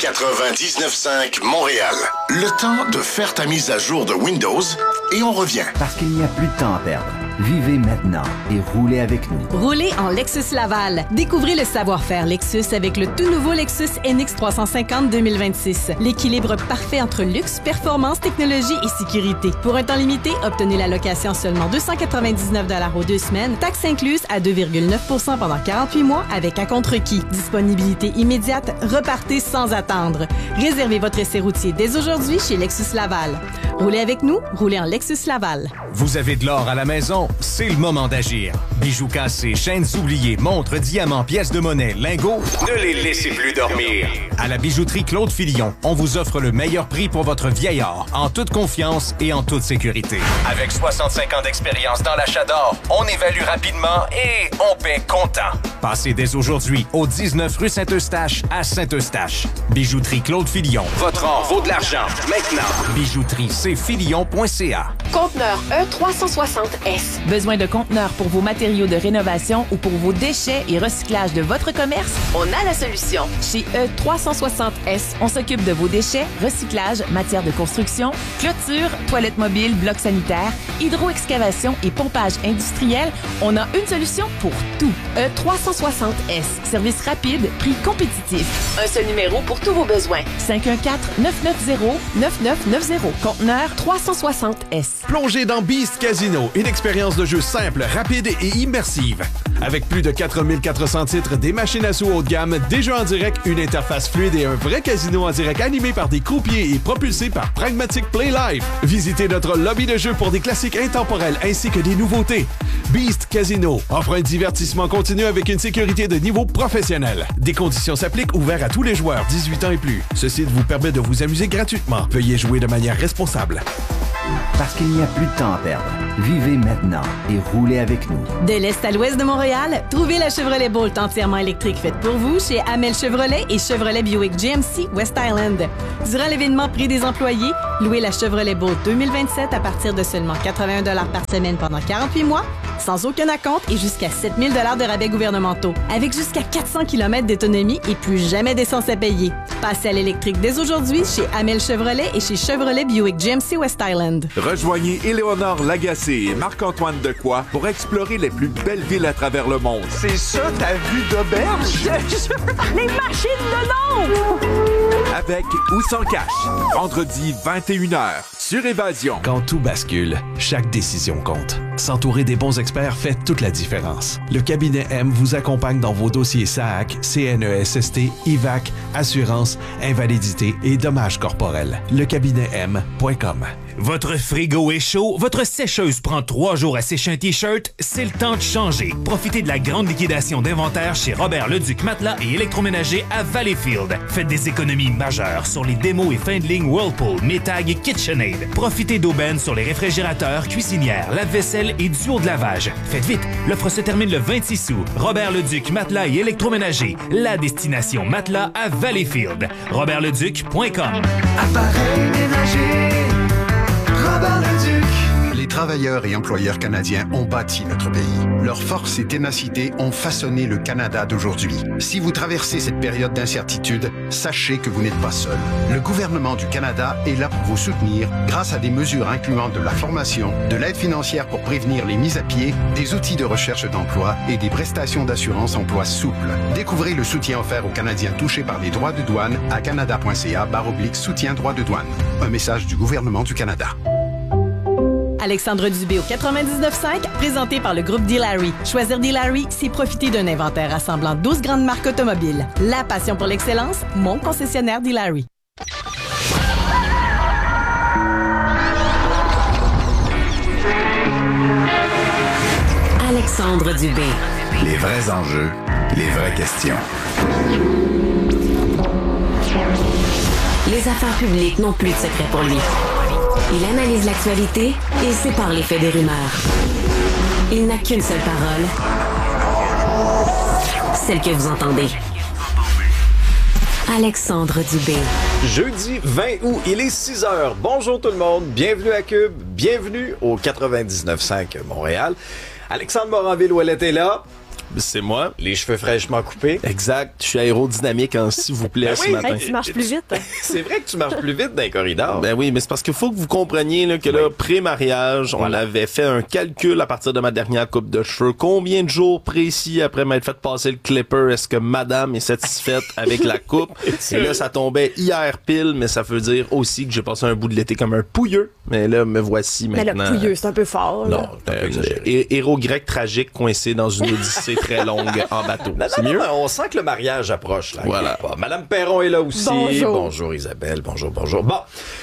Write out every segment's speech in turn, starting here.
99.5 Montréal. Le temps de faire ta mise à jour de Windows et on revient. Parce qu'il n'y a plus de temps à perdre. Vivez maintenant et roulez avec nous. Roulez en Lexus Laval. Découvrez le savoir-faire Lexus avec le tout nouveau Lexus NX 350 2026. L'équilibre parfait entre luxe, performance, technologie et sécurité. Pour un temps limité, obtenez la location seulement 299 $ aux 2 semaines, taxes incluses à 2,9 % pendant 48 mois avec acompte-requis. Disponibilité immédiate, repartez sans attendre. Réservez votre essai routier dès aujourd'hui chez Lexus Laval. Roulez avec nous, roulez en Lexus Laval. Vous avez de l'or à la maison? C'est le moment d'agir. Bijoux cassés, chaînes oubliées, montres, diamants, pièces de monnaie, lingots, ne les laissez plus dormir. À la bijouterie Claude Fillon, on vous offre le meilleur prix pour votre vieil or, en toute confiance et en toute sécurité. Avec 65 ans d'expérience dans l'achat d'or, on évalue rapidement et on paie comptant. Passez dès aujourd'hui au 19 rue Saint-Eustache à Saint-Eustache. Bijouterie Claude Fillon. Votre or vaut de l'argent. Maintenant. bijouteriecfillon.ca. Conteneur E360S. Besoin de conteneurs pour vos matériaux de rénovation ou pour vos déchets et recyclage de votre commerce? On a la solution. Chez E360S, on s'occupe de vos déchets, recyclage, matières de construction, clôture, toilettes mobiles, blocs sanitaires, hydroexcavation et pompage industriel. On a une solution pour tout. E360S. Service rapide, prix compétitif. Un seul numéro pour tous vos besoins. 514-990-9990. Conteneur 360S. Plongez dans Beast Casino, une expérience de jeu simple, rapide et immersive. Avec plus de 4400 titres, des machines à sous haut de gamme, des jeux en direct, une interface fluide et un vrai casino en direct animé par des croupiers et propulsé par Pragmatic Play Live. Visitez notre lobby de jeu pour des classiques intemporels ainsi que des nouveautés. Beast Casino offre un divertissement continu avec une sécurité de niveau professionnel. Des conditions s'appliquent, ouvert à tous les joueurs 18 ans et plus. Ce site vous permet de vous amuser gratuitement. Veuillez jouer de manière responsable. Parce qu'il n'y a plus de temps à perdre. Vivez maintenant et roulez avec nous. De l'est à l'ouest de Montréal, trouvez la Chevrolet Bolt entièrement électrique faite pour vous chez Amel Chevrolet et Chevrolet Buick GMC West Island. Durant l'événement Prix des employés, louez la Chevrolet Bolt 2027 à partir de seulement 81 $ par semaine pendant 48 mois, sans aucun acompte et jusqu'à 7 000 $ de rabais gouvernementaux, avec jusqu'à 400 km d'autonomie et plus jamais d'essence à payer. Passez à l'électrique dès aujourd'hui chez Amel Chevrolet et chez Chevrolet Buick GMC West Island. Rejoignez Éléonore Lagacé et Marc-Antoine Decoy pour explorer les plus belles villes à travers le monde. C'est ça ta vue d'auberge? Les machines de l'ombre! Avec ou sans cash. Vendredi 21h sur Évasion. Quand tout bascule, chaque décision compte. S'entourer des bons experts fait toute la différence. Le cabinet M vous accompagne dans vos dossiers SAAC, CNESST, IVAC, assurance, invalidité et dommages corporels. Lecabinet-M.com. Votre frigo est chaud, votre sécheuse prend 3 jours à sécher un T-shirt, c'est le temps de changer. Profitez de la grande liquidation d'inventaire chez Robert Leduc Matelas et Électroménager à Valleyfield. Faites des économies majeures sur les démos et fin de ligne Whirlpool, Maytag et KitchenAid. Profitez d'aubaines sur les réfrigérateurs, cuisinières, lave-vaisselle et duos de lavage. Faites vite, l'offre se termine le 26 août. Robert Leduc Matelas et Électroménager, la destination matelas à Valleyfield. RobertLeduc.com. Appareil ménager, Robert Leduc. Les travailleurs et employeurs canadiens ont bâti notre pays. Leur force et ténacité ont façonné le Canada d'aujourd'hui. Si vous traversez cette période d'incertitude, sachez que vous n'êtes pas seul. Le gouvernement du Canada est là pour vous soutenir grâce à des mesures incluant de la formation, de l'aide financière pour prévenir les mises à pied, des outils de recherche d'emploi et des prestations d'assurance emploi souples. Découvrez le soutien offert aux Canadiens touchés par les droits de douane à canada.ca/soutien droits de douane. Un message du gouvernement du Canada. Alexandre Dubé au 99.5, présenté par le groupe D-Larry. Choisir D-Larry, c'est profiter d'un inventaire rassemblant 12 grandes marques automobiles. La passion pour l'excellence, mon concessionnaire D-Larry. Alexandre Dubé. Les vrais enjeux, les vraies questions. Les affaires publiques n'ont plus de secret pour lui. Il analyse l'actualité et sépare les faits des rumeurs. Il n'a qu'une seule parole, celle que vous entendez. Alexandre Dubé. Jeudi 20 août, il est 6h. Bonjour tout le monde, bienvenue à Cube, bienvenue au 99.5 Montréal. Alexandre Moranville-Ouellet est là. C'est moi. Les cheveux fraîchement coupés. Exact. Je suis aérodynamique, s'il vous plaît, ce matin. Hey, tu marches plus vite. C'est vrai que tu marches plus vite dans les corridors. Ben oui, mais c'est parce qu'il faut que vous compreniez là, que là, pré-mariage, on avait fait un calcul à partir de ma dernière coupe de cheveux. Combien de jours précis après m'être fait passer le clipper est-ce que madame est satisfaite avec la coupe? Et là, ça tombait hier pile, mais ça veut dire aussi que j'ai passé un bout de l'été comme un pouilleux. Mais là, me voici maintenant. Mais le pouilleux, c'est un peu fort. Non, héros grec tragique coincé dans une odyssée très longue en bateau. C'est mieux? On sent que le mariage approche. Là, voilà. Madame Perron est là aussi. Bonjour. Bonjour Isabelle. Bonjour. Bon.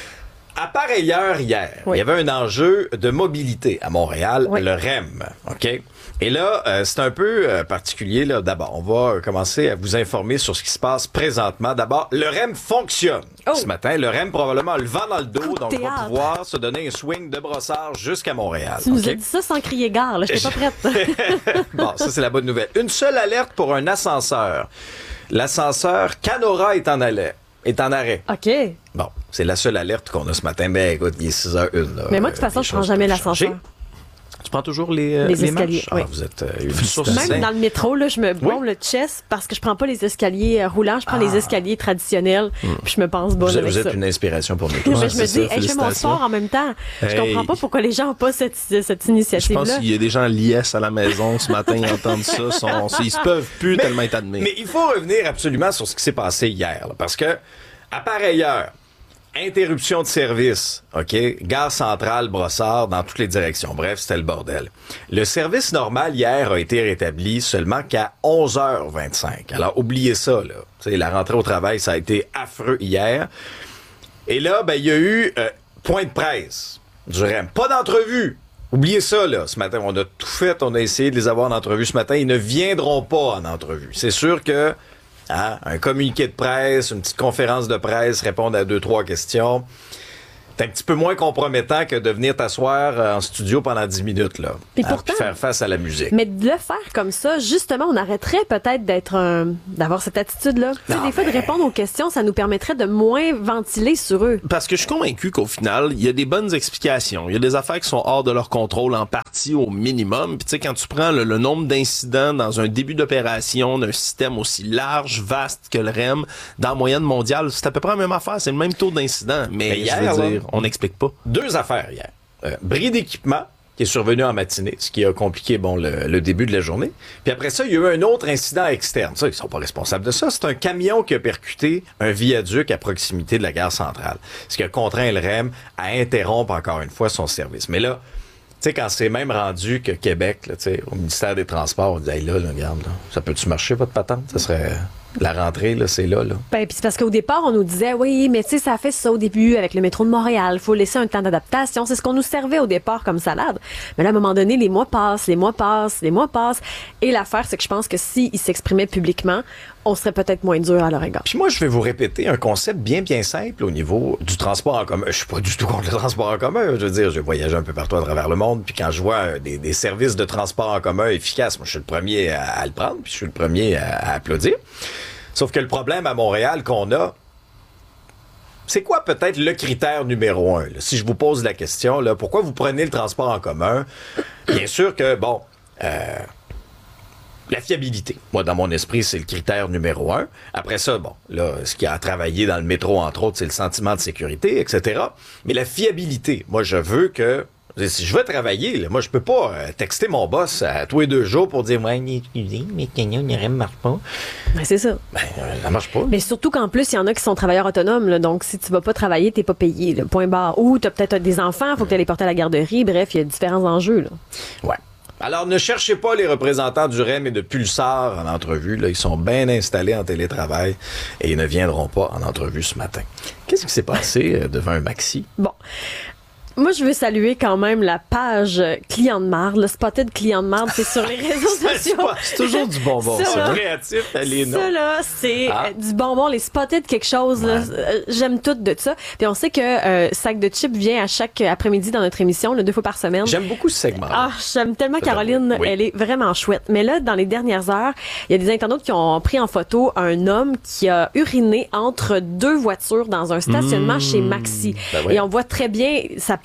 À pareille heure hier, il y avait un enjeu de mobilité à Montréal, le REM. OK? Et là, c'est un peu particulier. Là. D'abord, on va commencer à vous informer sur ce qui se passe présentement. D'abord, le REM fonctionne ce matin. Le REM, probablement, a le vent dans le dos, donc on va pouvoir se donner un swing de brossard jusqu'à Montréal. Tu nous as dit ça sans crier gare, là. Je n'étais pas prête. Bon, ça, c'est la bonne nouvelle. Une seule alerte pour un ascenseur. L'ascenseur Canora est en arrêt. OK. Bon, c'est la seule alerte qu'on a ce matin. Mais écoute, il est 6h01. Là, mais moi, de toute façon, je ne prends jamais l'ascenseur. Tu prends toujours les escaliers. Oui. Vous êtes même dans le métro, là, je me bombe le chest parce que je prends pas les escaliers roulants, je prends les escaliers traditionnels. Puis je me pense bonne avec ça. Vous êtes une inspiration pour mes je me dis, je fais mon sport en même temps. Je comprends pas pourquoi les gens n'ont pas cette initiative-là. Je pense qu'il y a des gens liés à la maison ce matin, ils entendent ça. Ils se peuvent plus tellement être admis. Mais il faut revenir absolument sur ce qui s'est passé hier. Là, parce que, à pareille heure, interruption de service, OK? Gare centrale, Brossard, dans toutes les directions. Bref, c'était le bordel. Le service normal hier a été rétabli seulement qu'à 11h25. Alors, oubliez ça, là. T'sais, la rentrée au travail, ça a été affreux hier. Et là, il y a eu point de presse du REM. Pas d'entrevue. Oubliez ça, là. Ce matin, on a tout fait. On a essayé de les avoir en entrevue ce matin. Ils ne viendront pas en entrevue. C'est sûr que un communiqué de presse, une petite conférence de presse, répondre à 2-3 questions. C'est un petit peu moins compromettant que de venir t'asseoir en studio pendant 10 minutes, là. Et pourtant, faire face à la musique. Mais de le faire comme ça, justement, on arrêterait peut-être d'avoir cette attitude-là. Tu sais, des fois, de répondre aux questions, ça nous permettrait de moins ventiler sur eux. Parce que je suis convaincu qu'au final, il y a des bonnes explications. Il y a des affaires qui sont hors de leur contrôle, en partie au minimum. Puis tu sais, quand tu prends le nombre d'incidents dans un début d'opération d'un système aussi large, vaste que le REM, dans la moyenne mondiale, c'est à peu près la même affaire. C'est le même taux d'incidents. Mais hier, je veux dire, on n'explique pas. 2 affaires hier. Bris d'équipement qui est survenu en matinée, ce qui a compliqué le début de la journée. Puis après ça, il y a eu un autre incident externe. Ça, ils sont pas responsables de ça. C'est un camion qui a percuté un viaduc à proximité de la gare centrale, ce qui a contraint le REM à interrompre encore une fois son service. Mais là, tu sais, quand c'est même rendu que Québec, là, au ministère des Transports, on dit hey, là, regarde, là, ça peut-tu marcher votre patente? Ça serait... La rentrée, là, c'est là. Ben, puis c'est parce qu'au départ, on nous disait, oui, mais tu sais, ça a fait ça au début avec le métro de Montréal. Il faut laisser un temps d'adaptation. C'est ce qu'on nous servait au départ comme salade. Mais là, à un moment donné, les mois passent. Et l'affaire, c'est que je pense que s'ils s'exprimaient publiquement, on serait peut-être moins dur à leur égard. Puis moi, je vais vous répéter un concept bien simple au niveau du transport en commun. Je suis pas du tout contre le transport en commun. Je veux dire, j'ai voyagé un peu partout à travers le monde, puis quand je vois des services de transport en commun efficaces, moi, je suis le premier à le prendre, puis je suis le premier à applaudir. Sauf que le problème à Montréal qu'on a, c'est quoi peut-être le critère numéro 1? Là? Si je vous pose la question, là, pourquoi vous prenez le transport en commun? Bien sûr que, la fiabilité. Moi, dans mon esprit, c'est le critère numéro 1. Après ça, là, ce qui a travaillé dans le métro, entre autres, c'est le sentiment de sécurité, etc. Mais la fiabilité, moi, je veux que... Si je veux travailler, là, moi, je peux pas texter mon boss à tous les 2 jours pour dire « Ouais, excusez, mes canyons ne marchent pas. » Ben, c'est ça. Ben, ça marche pas. Mais surtout qu'en plus, il y en a qui sont travailleurs autonomes. Là, donc, si tu vas pas travailler, t'es pas payé. Là, point barre. Ou t'as peut-être des enfants, faut que tu les porter à la garderie. Bref, il y a différents enjeux. Là. Ouais. Alors, ne cherchez pas les représentants du REM et de Pulsar en entrevue. Là, ils sont bien installés en télétravail et ils ne viendront pas en entrevue ce matin. Qu'est-ce qui s'est passé devant un maxi? Bon. Moi, je veux saluer quand même la page Client de marde, le Spotted Client de marde, c'est sur les réseaux sociaux. C'est toujours du bonbon, ça. Créatif, ça, là, c'est du bonbon, les Spotted quelque chose, là, j'aime tout de ça. Puis on sait que Sac de chips vient à chaque après-midi dans notre émission, 2 fois par semaine. J'aime beaucoup ce segment. Ah, j'aime tellement Caroline, elle est vraiment chouette. Mais là, dans les dernières heures, il y a des internautes qui ont pris en photo un homme qui a uriné entre 2 voitures dans un stationnement chez Maxi. Et on voit très bien sa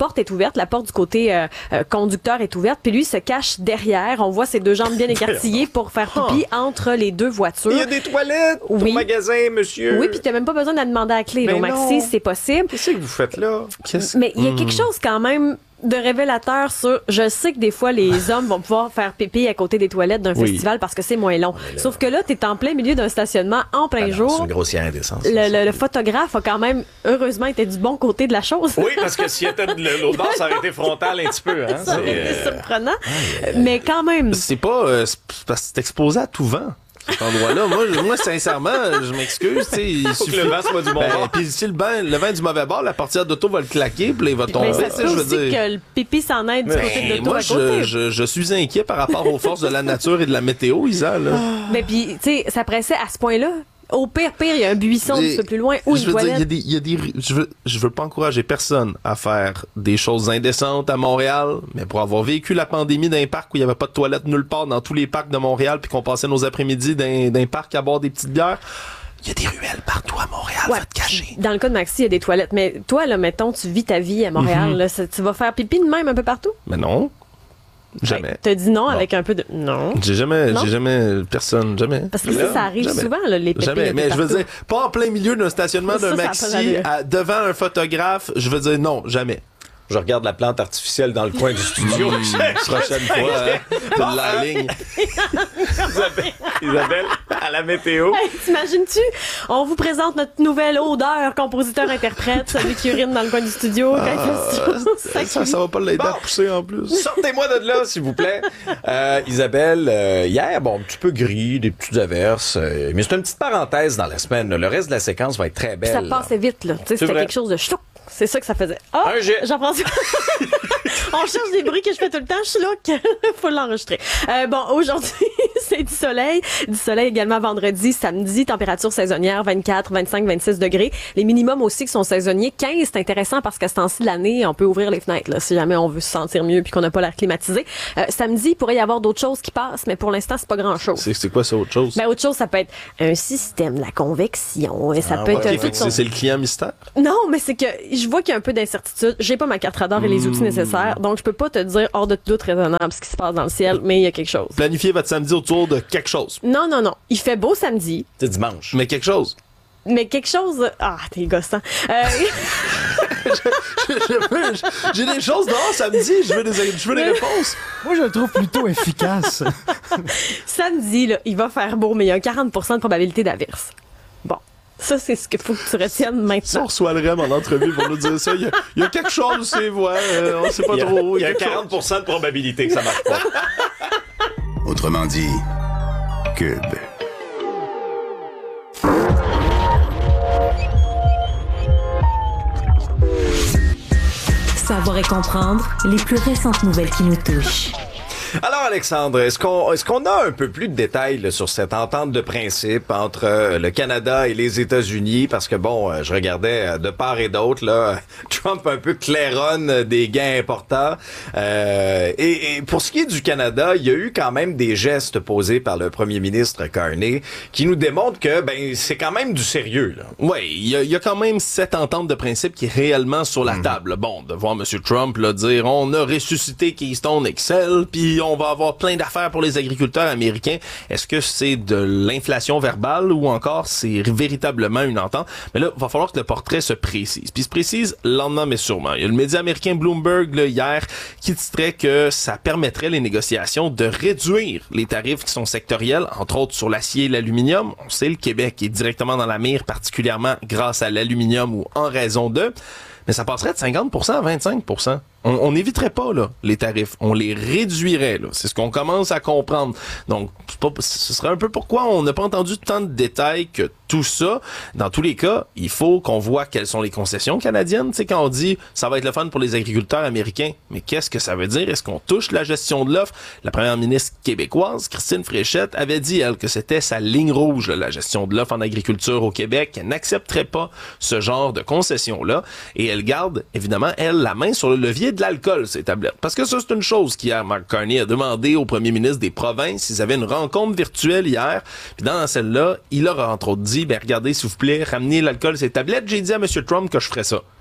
porte est ouverte, la porte du côté conducteur est ouverte, puis lui se cache derrière. On voit ses deux jambes bien écartillées pour faire pipi entre les deux voitures. Il y a des toilettes au magasin, monsieur. Oui, puis t'as même pas besoin de demander à la clé. Au Maxi, c'est possible. Qu'est-ce que vous faites là? Mais il y a quelque chose quand même de révélateur sur... Je sais que des fois, les hommes vont pouvoir faire pipi à côté des toilettes d'un festival parce que c'est moins long. Sauf que là, t'es en plein milieu d'un stationnement en plein jour. C'est une grossière indécence. Le photographe a quand même, heureusement, été du bon côté de la chose. Oui, parce que s'il était de l'autre bord, ça aurait été frontal un petit peu. Hein? Ça aurait été surprenant. Mais quand même... C'est pas... parce que c'est exposé à tout vent. Cet endroit-là. Moi, sincèrement, je m'excuse, tu sais. Il suffit que le vent soit du bon bord. Puis si le vent est du mauvais bord, la portière d'auto va le claquer, puis il va tomber. Mais ça peut aussi que le pipi s'en aide du côté de l'auto moi, à côté. je suis inquiet par rapport aux forces de la nature et de la météo, Isa, là. Mais puis, tu sais, ça pressait à ce point-là. Au pire, il y a un buisson un petit peu plus loin ou une toilette. Je veux pas encourager personne à faire des choses indécentes à Montréal, mais pour avoir vécu la pandémie d'un parc où il y avait pas de toilette nulle part dans tous les parcs de Montréal, puis qu'on passait nos après-midi d'un parc à boire des petites bières, il y a des ruelles partout à Montréal, va te cacher. Dans le cas de Maxi, il y a des toilettes. Mais toi, là, mettons, tu vis ta vie à Montréal, là, tu vas faire pipi de même un peu partout? Mais non. Jamais. T'as dit non avec un peu de... Non. J'ai jamais, personne, jamais. Parce que ça arrive souvent, là, les pépés. Jamais, mais je veux dire, pas en plein milieu d'un stationnement d'un Maxi, devant un photographe, je veux dire non, jamais. Je regarde la plante artificielle dans le coin du studio. Prochaine fois, la ligne. Isabelle, à la météo. Hey, t'imagines-tu? On vous présente notre nouvelle odeur compositeur-interprète, celui qui urine dans le coin du studio. Ça va pas l'aider à pousser en plus. Sortez-moi de là, s'il vous plaît. Isabelle, hier, un petit peu gris, des petites averses. Mais c'est une petite parenthèse dans la semaine. Le reste de la séquence va être très belle. Ça passait vite, là. C'était quelque chose de chlouc. C'est ça que ça faisait. Ah, Jean-François. On cherche des bruits que je fais tout le temps. Chlouc. Faut l'enregistrer. Aujourd'hui, c'est du soleil. Du soleil également vendredi, samedi. Température saisonnière, 24, 25, 26 degrés. Les minimums aussi qui sont saisonniers, 15. C'est intéressant parce qu'à ce temps-ci de l'année, on peut ouvrir les fenêtres, là, si jamais on veut se sentir mieux puis qu'on n'a pas l'air climatisé. Samedi, il pourrait y avoir d'autres choses qui passent, mais pour l'instant, c'est pas grand-chose. C'est quoi ça, autre chose? Autre chose, ça peut être un système, la convection. Et ça peut être... C'est le client mystère? Non, mais c'est que je vois qu'il y a un peu d'incertitude. J'ai pas ma carte radar et les outils nécessaires, donc je peux pas te dire hors de tout raisonnable ce qui se passe dans le ciel, mais il y a quelque chose. Planifiez votre samedi autour de quelque chose. Non. Il fait beau samedi. C'est dimanche. Mais quelque chose. Ah, t'es gossant. J'ai des choses dehors samedi, je veux des réponses. Moi, je le trouve plutôt efficace. Samedi, là, il va faire beau, mais il y a 40% de probabilité d'averse. Bon. Ça, c'est ce qu'il faut que tu retiennes maintenant. Si on reçoit le REM en entrevue pour nous dire ça, il y a quelque chose, c'est vrai, on sait pas trop. Il y a 40% de probabilité que ça marche pas. Autrement dit, Cube. Savoir et comprendre les plus récentes nouvelles qui nous touchent. Alors, Alexandre, est-ce qu'on a un peu plus de détails là, sur cette entente de principe entre le Canada et les États-Unis? Parce que, je regardais de part et d'autre, là, Trump un peu claironne des gains importants. Et pour ce qui est du Canada, il y a eu quand même des gestes posés par le premier ministre Carney qui nous démontrent que c'est quand même du sérieux. Oui, il y a quand même cette entente de principe qui est réellement sur la table. Bon, de voir M. Trump là, dire « On a ressuscité Keystone XL, puis on va avoir plein d'affaires pour les agriculteurs américains. » Est-ce que c'est de l'inflation verbale ou encore c'est véritablement une entente? Mais là, il va falloir que le portrait se précise. Puis se précise lentement mais sûrement. Il y a le média américain Bloomberg là, hier qui titrait que ça permettrait les négociations de réduire les tarifs qui sont sectoriels, entre autres sur l'acier et l'aluminium. On sait le Québec est directement dans la mire, particulièrement grâce à l'aluminium ou en raison de... Mais ça passerait de 50% à 25%. On n'éviterait pas là les tarifs, on les réduirait là. C'est ce qu'on commence à comprendre. Donc, ce serait un peu pourquoi on n'a pas entendu tant de détails que tout ça. Dans tous les cas, il faut qu'on voit quelles sont les concessions canadiennes. Tu sais, quand on dit ça va être le fun pour les agriculteurs américains, mais qu'est-ce que ça veut dire? Est-ce qu'on touche la gestion de l'offre? La première ministre québécoise, Christine Fréchette, avait dit, elle, que c'était sa ligne rouge, la gestion de l'offre en agriculture au Québec. Elle n'accepterait pas ce genre de concessions-là. Et elle garde, évidemment, elle, la main sur le levier de l'alcool, ces tablettes. Parce que ça, c'est une chose qu'hier, Mark Carney a demandé au premier ministre des provinces. Ils avaient une rencontre virtuelle hier. Puis dans celle-là, il leur a entre autres dit, regardez, s'il vous plaît, ramenez l'alcool, ces tablettes. J'ai dit à M. Trump que je ferais ça.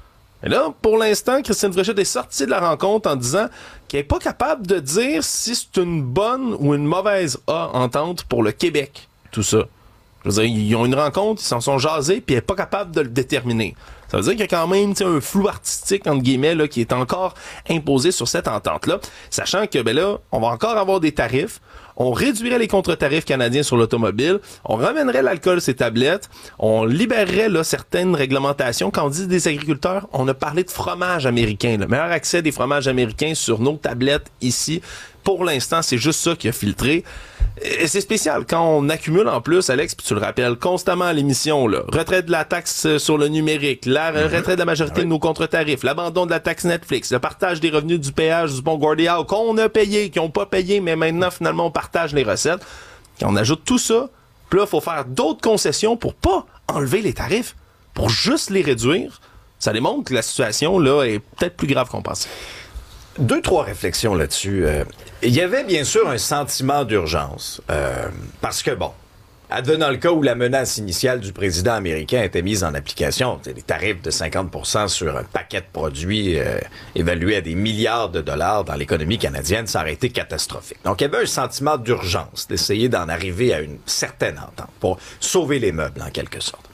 Et là, pour l'instant, Christine Fréchette est sortie de la rencontre en disant qu'elle n'est pas capable de dire si c'est une bonne ou une mauvaise entente pour le Québec, tout ça. Je veux dire, ils ont une rencontre, ils s'en sont jasés, puis elle n'est pas capable de le déterminer. Ça veut dire qu'il y a quand même un flou artistique, entre guillemets, là, qui est encore imposé sur cette entente-là, sachant que, ben là, on va encore avoir des tarifs. On réduirait les contre-tarifs canadiens sur l'automobile, on ramènerait l'alcool sur les tablettes, on libérerait là, certaines réglementations. Quand on dit des agriculteurs, on a parlé de fromage américain, le meilleur accès des fromages américains sur nos tablettes ici. Pour l'instant, c'est juste ça qui a filtré. Et c'est spécial quand on accumule en plus, Alex, puis tu le rappelles constamment à l'émission, là, retrait de la taxe sur le numérique, retrait de la majorité de nos contre-tarifs, l'abandon de la taxe Netflix, le partage des revenus du péage du pont Gordie Howe qu'on a payé, qui n'ont pas payé, mais maintenant, finalement, on partage les recettes. Quand on ajoute tout ça, puis là, il faut faire d'autres concessions pour pas enlever les tarifs, pour juste les réduire. Ça démontre que la situation, là, est peut-être plus grave qu'on pensait. 2-3 réflexions là-dessus. Il y avait bien sûr un sentiment d'urgence. Parce que, bon, advenant le cas où la menace initiale du président américain était mise en application, des tarifs de 50% sur un paquet de produits évalués à des milliards de dollars dans l'économie canadienne, ça aurait été catastrophique. Donc, il y avait un sentiment d'urgence d'essayer d'en arriver à une certaine entente pour sauver les meubles, en quelque sorte.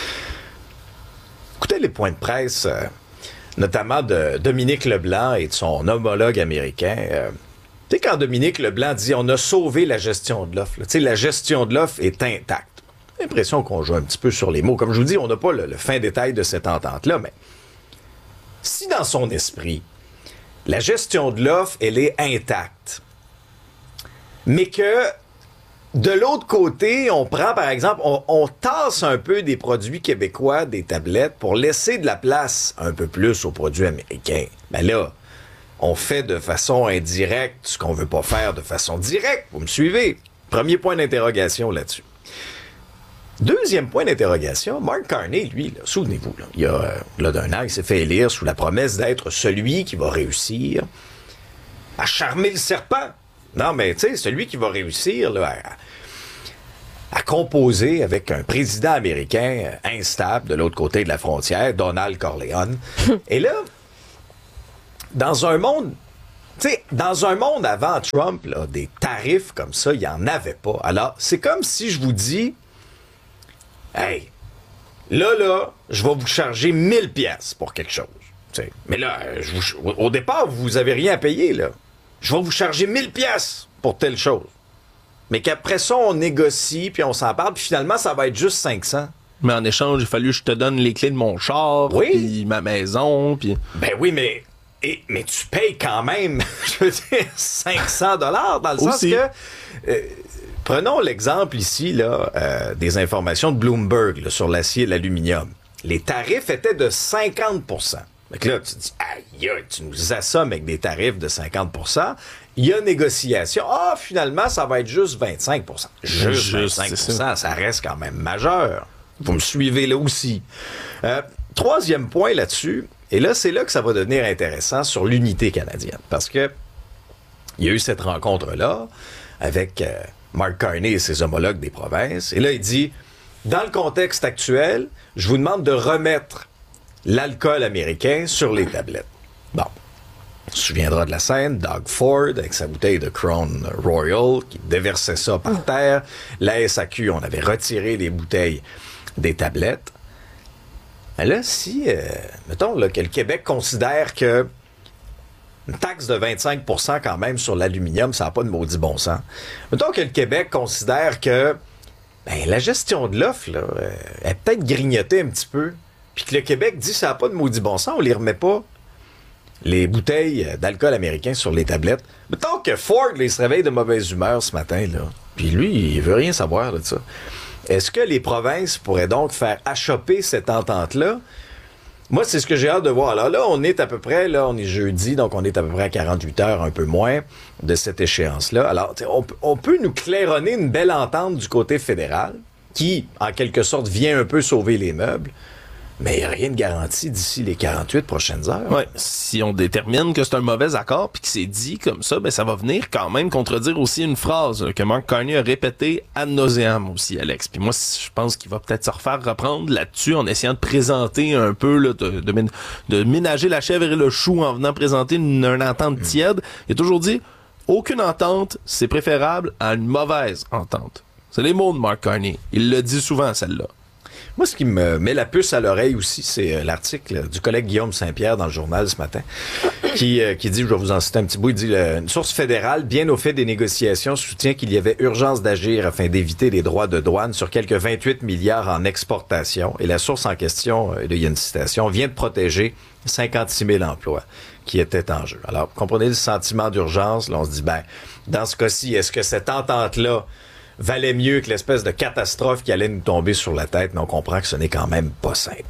Écoutez les points de presse... notamment de Dominique Leblanc et de son homologue américain. Tu sais, quand Dominique Leblanc dit « on a sauvé la gestion de l'offre », tu sais, la gestion de l'offre est intacte. J'ai l'impression qu'on joue un petit peu sur les mots. Comme je vous dis, on n'a pas le fin détail de cette entente-là, mais si dans son esprit, la gestion de l'offre, elle est intacte, mais que de l'autre côté, on prend, par exemple, on tasse un peu des produits québécois, des tablettes, pour laisser de la place un peu plus aux produits américains. Ben là, on fait de façon indirecte ce qu'on veut pas faire de façon directe. Vous me suivez? Premier point d'interrogation là-dessus. Deuxième point d'interrogation, Mark Carney, lui, là, souvenez-vous, là, il y a là d'un an, il s'est fait élire sous la promesse d'être celui qui va réussir à charmer le serpent. Non, mais tu sais, celui qui va réussir là, à composer avec un président américain instable de l'autre côté de la frontière, Donald Corleone. Et là, dans un monde avant Trump, là, des tarifs comme ça, il n'y en avait pas. Alors, c'est comme si je vous dis, hey, là, je vais vous charger 1000 pièces pour quelque chose. T'sais. Mais là, au départ, vous avez rien à payer, là. Je vais vous charger 1000 pièces pour telle chose. Mais qu'après ça, on négocie, puis on s'en parle, puis finalement, ça va être juste 500. Mais en échange, il a fallu que je te donne les clés de mon char, puis ma maison, puis... Ben oui, mais tu payes quand même, je veux dire, 500 $, dans le sens que... prenons l'exemple ici, là, des informations de Bloomberg là, sur l'acier et l'aluminium. Les tarifs étaient de 50%. Donc là, tu te dis, aïe, tu nous assommes avec des tarifs de 50%. Il y a négociation. Ah, finalement, ça va être juste 25%. Juste 25%, ça reste quand même majeur. Vous me suivez là aussi. Troisième point là-dessus, et là, c'est là que ça va devenir intéressant sur l'unité canadienne. Parce que il y a eu cette rencontre-là avec Mark Carney et ses homologues des provinces. Et là, il dit, dans le contexte actuel, je vous demande de remettre l'alcool américain sur les tablettes. Bon. On se souviendra de la scène, Doug Ford avec sa bouteille de Crown Royal qui déversait ça par terre. La SAQ, on avait retiré les bouteilles des tablettes. Mais là, si, mettons là, que le Québec considère que une taxe de 25% quand même sur l'aluminium, ça n'a pas de maudit bon sens. Mettons que le Québec considère que la gestion de l'offre là, est peut-être grignotée un petit peu, puis que le Québec dit ça n'a pas de maudit bon sens, on les remet pas les bouteilles d'alcool américain sur les tablettes. Mettons que Ford il se réveille de mauvaise humeur ce matin, là, puis lui, il veut rien savoir de ça. Est-ce que les provinces pourraient donc faire achopper cette entente-là? Moi, c'est ce que j'ai hâte de voir. Alors là, on est à peu près, là, on est jeudi, donc on est à peu près à 48 heures, un peu moins, de cette échéance-là. Alors, on peut nous claironner une belle entente du côté fédéral, qui, en quelque sorte, vient un peu sauver les meubles. Mais il n'y a rien de garanti d'ici les 48 prochaines heures. Ouais. Si on détermine que c'est un mauvais accord puis que c'est dit comme ça, ben ça va venir quand même contredire aussi une phrase que Mark Carney a répétée ad nauseam aussi, Alex. Puis moi, je pense qu'il va peut-être se refaire reprendre là-dessus en essayant de présenter un peu, là, de ménager la chèvre et le chou en venant présenter une entente tiède. Il a toujours dit, aucune entente, c'est préférable à une mauvaise entente. C'est les mots de Mark Carney. Il le dit souvent, celle-là. Moi, ce qui me met la puce à l'oreille aussi, c'est l'article du collègue Guillaume Saint-Pierre dans le journal ce matin, qui dit, je vais vous en citer un petit bout, il dit, une source fédérale, bien au fait des négociations, soutient qu'il y avait urgence d'agir afin d'éviter les droits de douane sur quelques 28 milliards en exportation. Et la source en question, il y a une citation, vient de protéger 56 000 emplois qui étaient en jeu. Alors, comprenez le sentiment d'urgence. Là, on se dit, dans ce cas-ci, est-ce que cette entente-là valait mieux que l'espèce de catastrophe qui allait nous tomber sur la tête, mais on comprend que ce n'est quand même pas simple.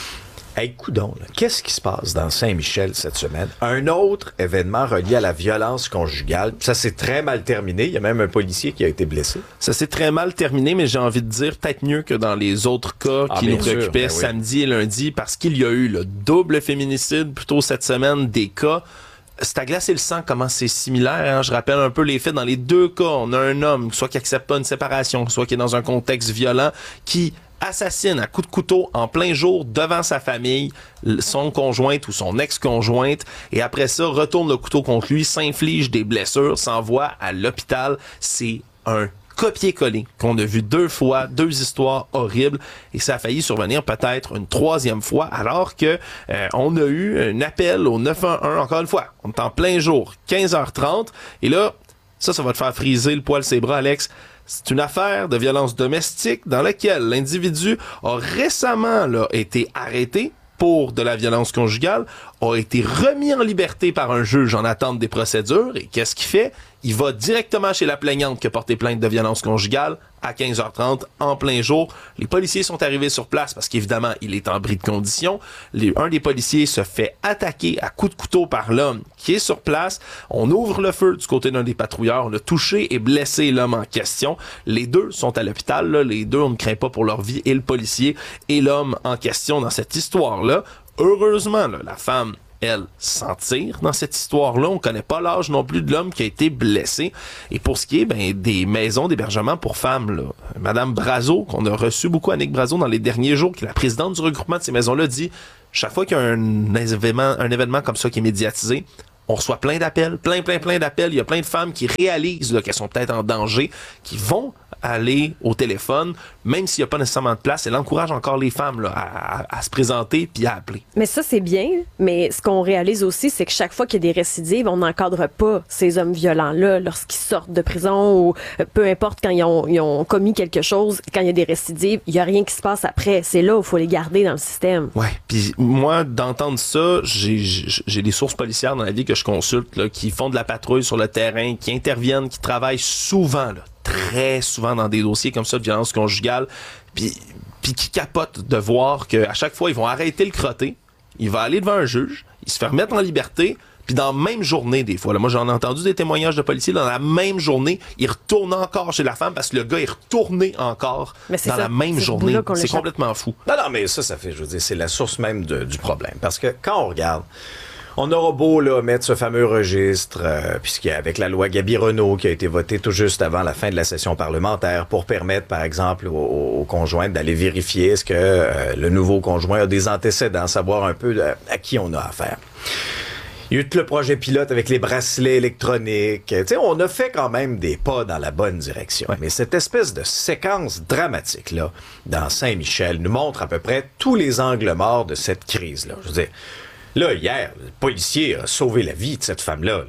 Hey, coudonc, qu'est-ce qui se passe dans Saint-Michel cette semaine? Un autre événement relié à la violence conjugale. Ça s'est très mal terminé. Il y a même un policier qui a été blessé. Ça s'est très mal terminé, mais j'ai envie de dire peut-être mieux que dans les autres cas qui nous préoccupaient samedi et lundi, parce qu'il y a eu le double féminicide plutôt cette semaine des cas. C'est à glacer le sang comment c'est similaire. Hein? Je rappelle un peu les faits. Dans les deux cas, on a un homme, soit qui accepte pas une séparation, soit qui est dans un contexte violent, qui assassine à coups de couteau en plein jour devant sa famille, son conjointe ou son ex-conjointe, et après ça, retourne le couteau contre lui, s'inflige des blessures, s'envoie à l'hôpital. C'est un copier-coller qu'on a vu 2 fois, 2 histoires horribles, et ça a failli survenir peut-être une 3e fois, alors que on a eu un appel au 911, encore une fois, on est en plein jour, 15h30, et là, ça va te faire friser le poil ses bras, Alex. C'est une affaire de violence domestique dans laquelle l'individu a récemment été arrêté pour de la violence conjugale, a été remis en liberté par un juge en attente des procédures, et qu'est-ce qu'il fait? Il va directement chez la plaignante qui a porté plainte de violence conjugale à 15h30, en plein jour. Les policiers sont arrivés sur place parce qu'évidemment, il est en bris de condition. Un des policiers se fait attaquer à coups de couteau par l'homme qui est sur place. On ouvre le feu du côté d'un des patrouilleurs. On a touché et blessé l'homme en question. Les deux sont à l'hôpital. Là. Les deux, on ne craint pas pour leur vie, et le policier et l'homme en question dans cette histoire-là. Heureusement, la femme, elle, s'en tire dans cette histoire-là. On connaît pas l'âge non plus de l'homme qui a été blessé. Et pour ce qui est des maisons d'hébergement pour femmes, Madame Brazo, qu'on a reçu beaucoup, Annick Brazo, dans les derniers jours, qui est la présidente du regroupement de ces maisons-là, dit chaque fois qu'il y a un événement comme ça qui est médiatisé, on reçoit plein d'appels, plein d'appels. Il y a plein de femmes qui réalisent qu'elles sont peut-être en danger, qui vont aller au téléphone, même s'il n'y a pas nécessairement de place. Elle encourage encore les femmes à se présenter puis à appeler. Mais ça, c'est bien. Mais ce qu'on réalise aussi, c'est que chaque fois qu'il y a des récidives, on n'encadre pas ces hommes violents-là lorsqu'ils sortent de prison, ou peu importe quand ils ont commis quelque chose, quand il y a des récidives, il n'y a rien qui se passe après. C'est là où il faut les garder dans le système. Ouais. Puis moi, d'entendre ça, j'ai des sources policières dans la vie que je consulte, qui font de la patrouille sur le terrain, qui interviennent, qui travaillent souvent, très souvent dans des dossiers comme ça de violence conjugale, puis qui capotent de voir qu'à chaque fois, ils vont arrêter le crotté, il va aller devant un juge, il se fait remettre en liberté, puis dans la même journée, des fois, moi j'en ai entendu des témoignages de policiers, dans la même journée, il retourne encore chez la femme parce que le gars est retourné encore dans la même journée. C'est complètement fou. Non, mais ça fait, je veux dire, c'est la source même du problème. Parce que quand on regarde, on aura beau mettre ce fameux registre, puisqu'avec la loi Gabi-Renault qui a été votée tout juste avant la fin de la session parlementaire pour permettre, par exemple, aux conjointes d'aller vérifier est-ce que le nouveau conjoint a des antécédents, savoir un peu à qui on a affaire. Il y a eu tout le projet pilote avec les bracelets électroniques. On a fait quand même des pas dans la bonne direction. Ouais. Mais cette espèce de séquence dramatique-là, dans Saint-Michel, nous montre à peu près tous les angles morts de cette crise-là. Je veux dire, là, hier, le policier a sauvé la vie de cette femme-là.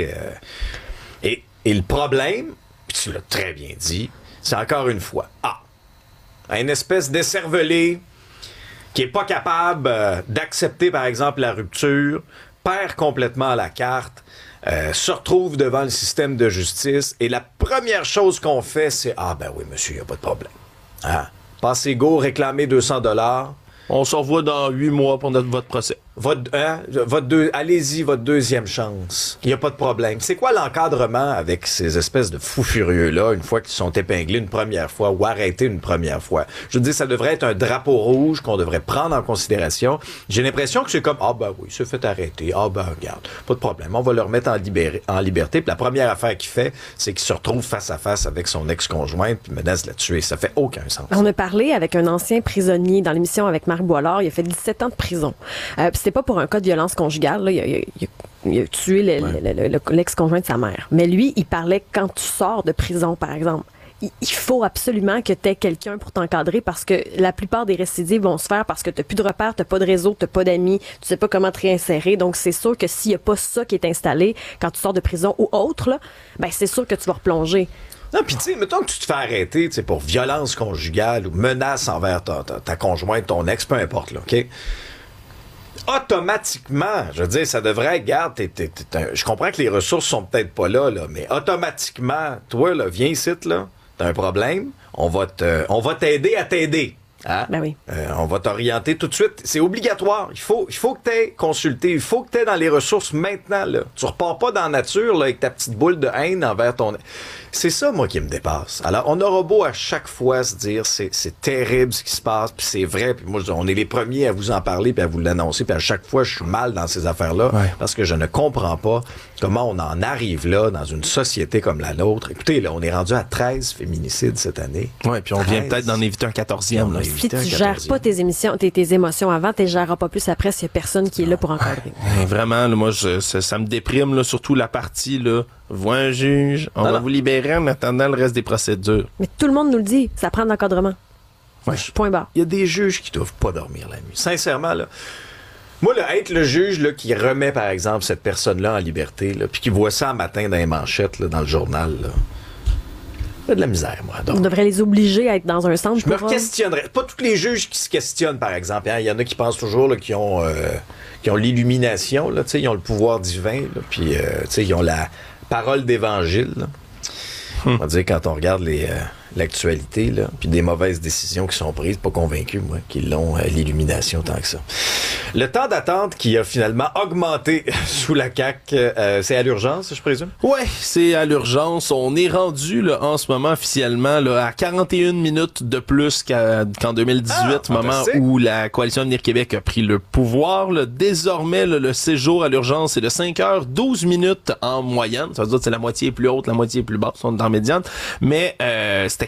Et le problème, puis tu l'as très bien dit, c'est encore une fois, une espèce d'écervelé qui est pas capable d'accepter, par exemple, la rupture, perd complètement la carte, se retrouve devant le système de justice, et la première chose qu'on fait, c'est « Ah ben oui, monsieur, il n'y a pas de problème. Passez go, réclamez 200 $. On se revoit dans 8 mois pour votre procès. » allez-y, votre deuxième chance. Il n'y a pas de problème. C'est quoi l'encadrement avec ces espèces de fous furieux-là, une fois qu'ils sont épinglés une première fois ou arrêtés une première fois? Je veux dire, ça devrait être un drapeau rouge qu'on devrait prendre en considération. J'ai l'impression que c'est comme, oui, il se fait arrêter. Regarde, pas de problème. On va le remettre en liberté. Puis la première affaire qu'il fait, c'est qu'il se retrouve face à face avec son ex-conjointe puis menace de la tuer. Ça fait aucun sens. On a parlé avec un ancien prisonnier dans l'émission avec Marc Boilard. Il a fait 17 ans de prison. C'était pas pour un cas de violence conjugale. Là. Il a tué l'ex-conjoint de sa mère. Mais lui, il parlait quand tu sors de prison, par exemple. Il faut absolument que tu aies quelqu'un pour t'encadrer parce que la plupart des récidives vont se faire parce que tu n'as plus de repères, tu n'as pas de réseau, tu n'as pas d'amis, tu sais pas comment te réinsérer. Donc, c'est sûr que s'il n'y a pas ça qui est installé quand tu sors de prison ou autre, là, ben c'est sûr que tu vas replonger. Non, puis tu sais, mettons que tu te fais arrêter pour violence conjugale ou menace envers ta conjointe, ton ex, peu importe, là, OK? Automatiquement, je veux dire, ça devrait être, regarde, je comprends que les ressources sont peut-être pas là, mais automatiquement, toi, là, viens ici, là, t'as un problème, on va t'aider à t'aider. Hein? Ben oui. On va t'orienter tout de suite. C'est obligatoire. Il faut que t'aies consulté. Il faut que t'aies dans les ressources maintenant, là. Tu repars pas dans la nature, là, avec ta petite boule de haine envers ton... C'est ça, moi, qui me dépasse. Alors, on aura beau à chaque fois se dire, c'est terrible ce qui se passe, puis c'est vrai, puis moi, on est les premiers à vous en parler, puis à vous l'annoncer, puis à chaque fois, je suis mal dans ces affaires-là, parce que je ne comprends pas comment on en arrive là, dans une société comme la nôtre. Écoutez, là, on est rendu à 13 féminicides cette année. Oui, puis on vient peut-être d'en éviter un 14e. Là. Si tu gères pas tes émotions avant, tu les géreras pas plus après s'il y a personne qui est là pour encadrer. Vraiment, là, moi, ça me déprime, là, surtout la partie, là, voit un juge, on va vous libérer en attendant le reste des procédures. Mais tout le monde nous le dit, ça prend de l'encadrement. Ouais. Point barre. Il y a des juges qui doivent pas dormir la nuit. Sincèrement, là. Moi, là, être le juge là, qui remet, par exemple, cette personne-là en liberté, là, puis qui voit ça un matin dans les manchettes, là, dans le journal, là. J'ai de la misère, moi. On devrait les obliger à être dans un centre. Je me questionnerais. Pas tous les juges qui se questionnent, par exemple. Il y en a qui pensent toujours là, qui ont l'illumination, là, ils ont le pouvoir divin, là, puis ils ont la parole d'évangile. On va dire, quand on regarde l'actualité, là, puis des mauvaises décisions qui sont prises, pas convaincu, moi, qu'ils l'ont l'illumination tant que ça. Le temps d'attente qui a finalement augmenté sous la CAQ, c'est à l'urgence, je présume? Oui, c'est à l'urgence. On est rendu là, en ce moment officiellement là, à 41 minutes de plus qu'en 2018, moment où la Coalition Avenir Québec a pris le pouvoir. Là. Désormais, là, le séjour à l'urgence est de 5h12 minutes en moyenne. Ça veut dire que c'est la moitié plus haute, la moitié plus basse, on est dans la médiane. Mais c'était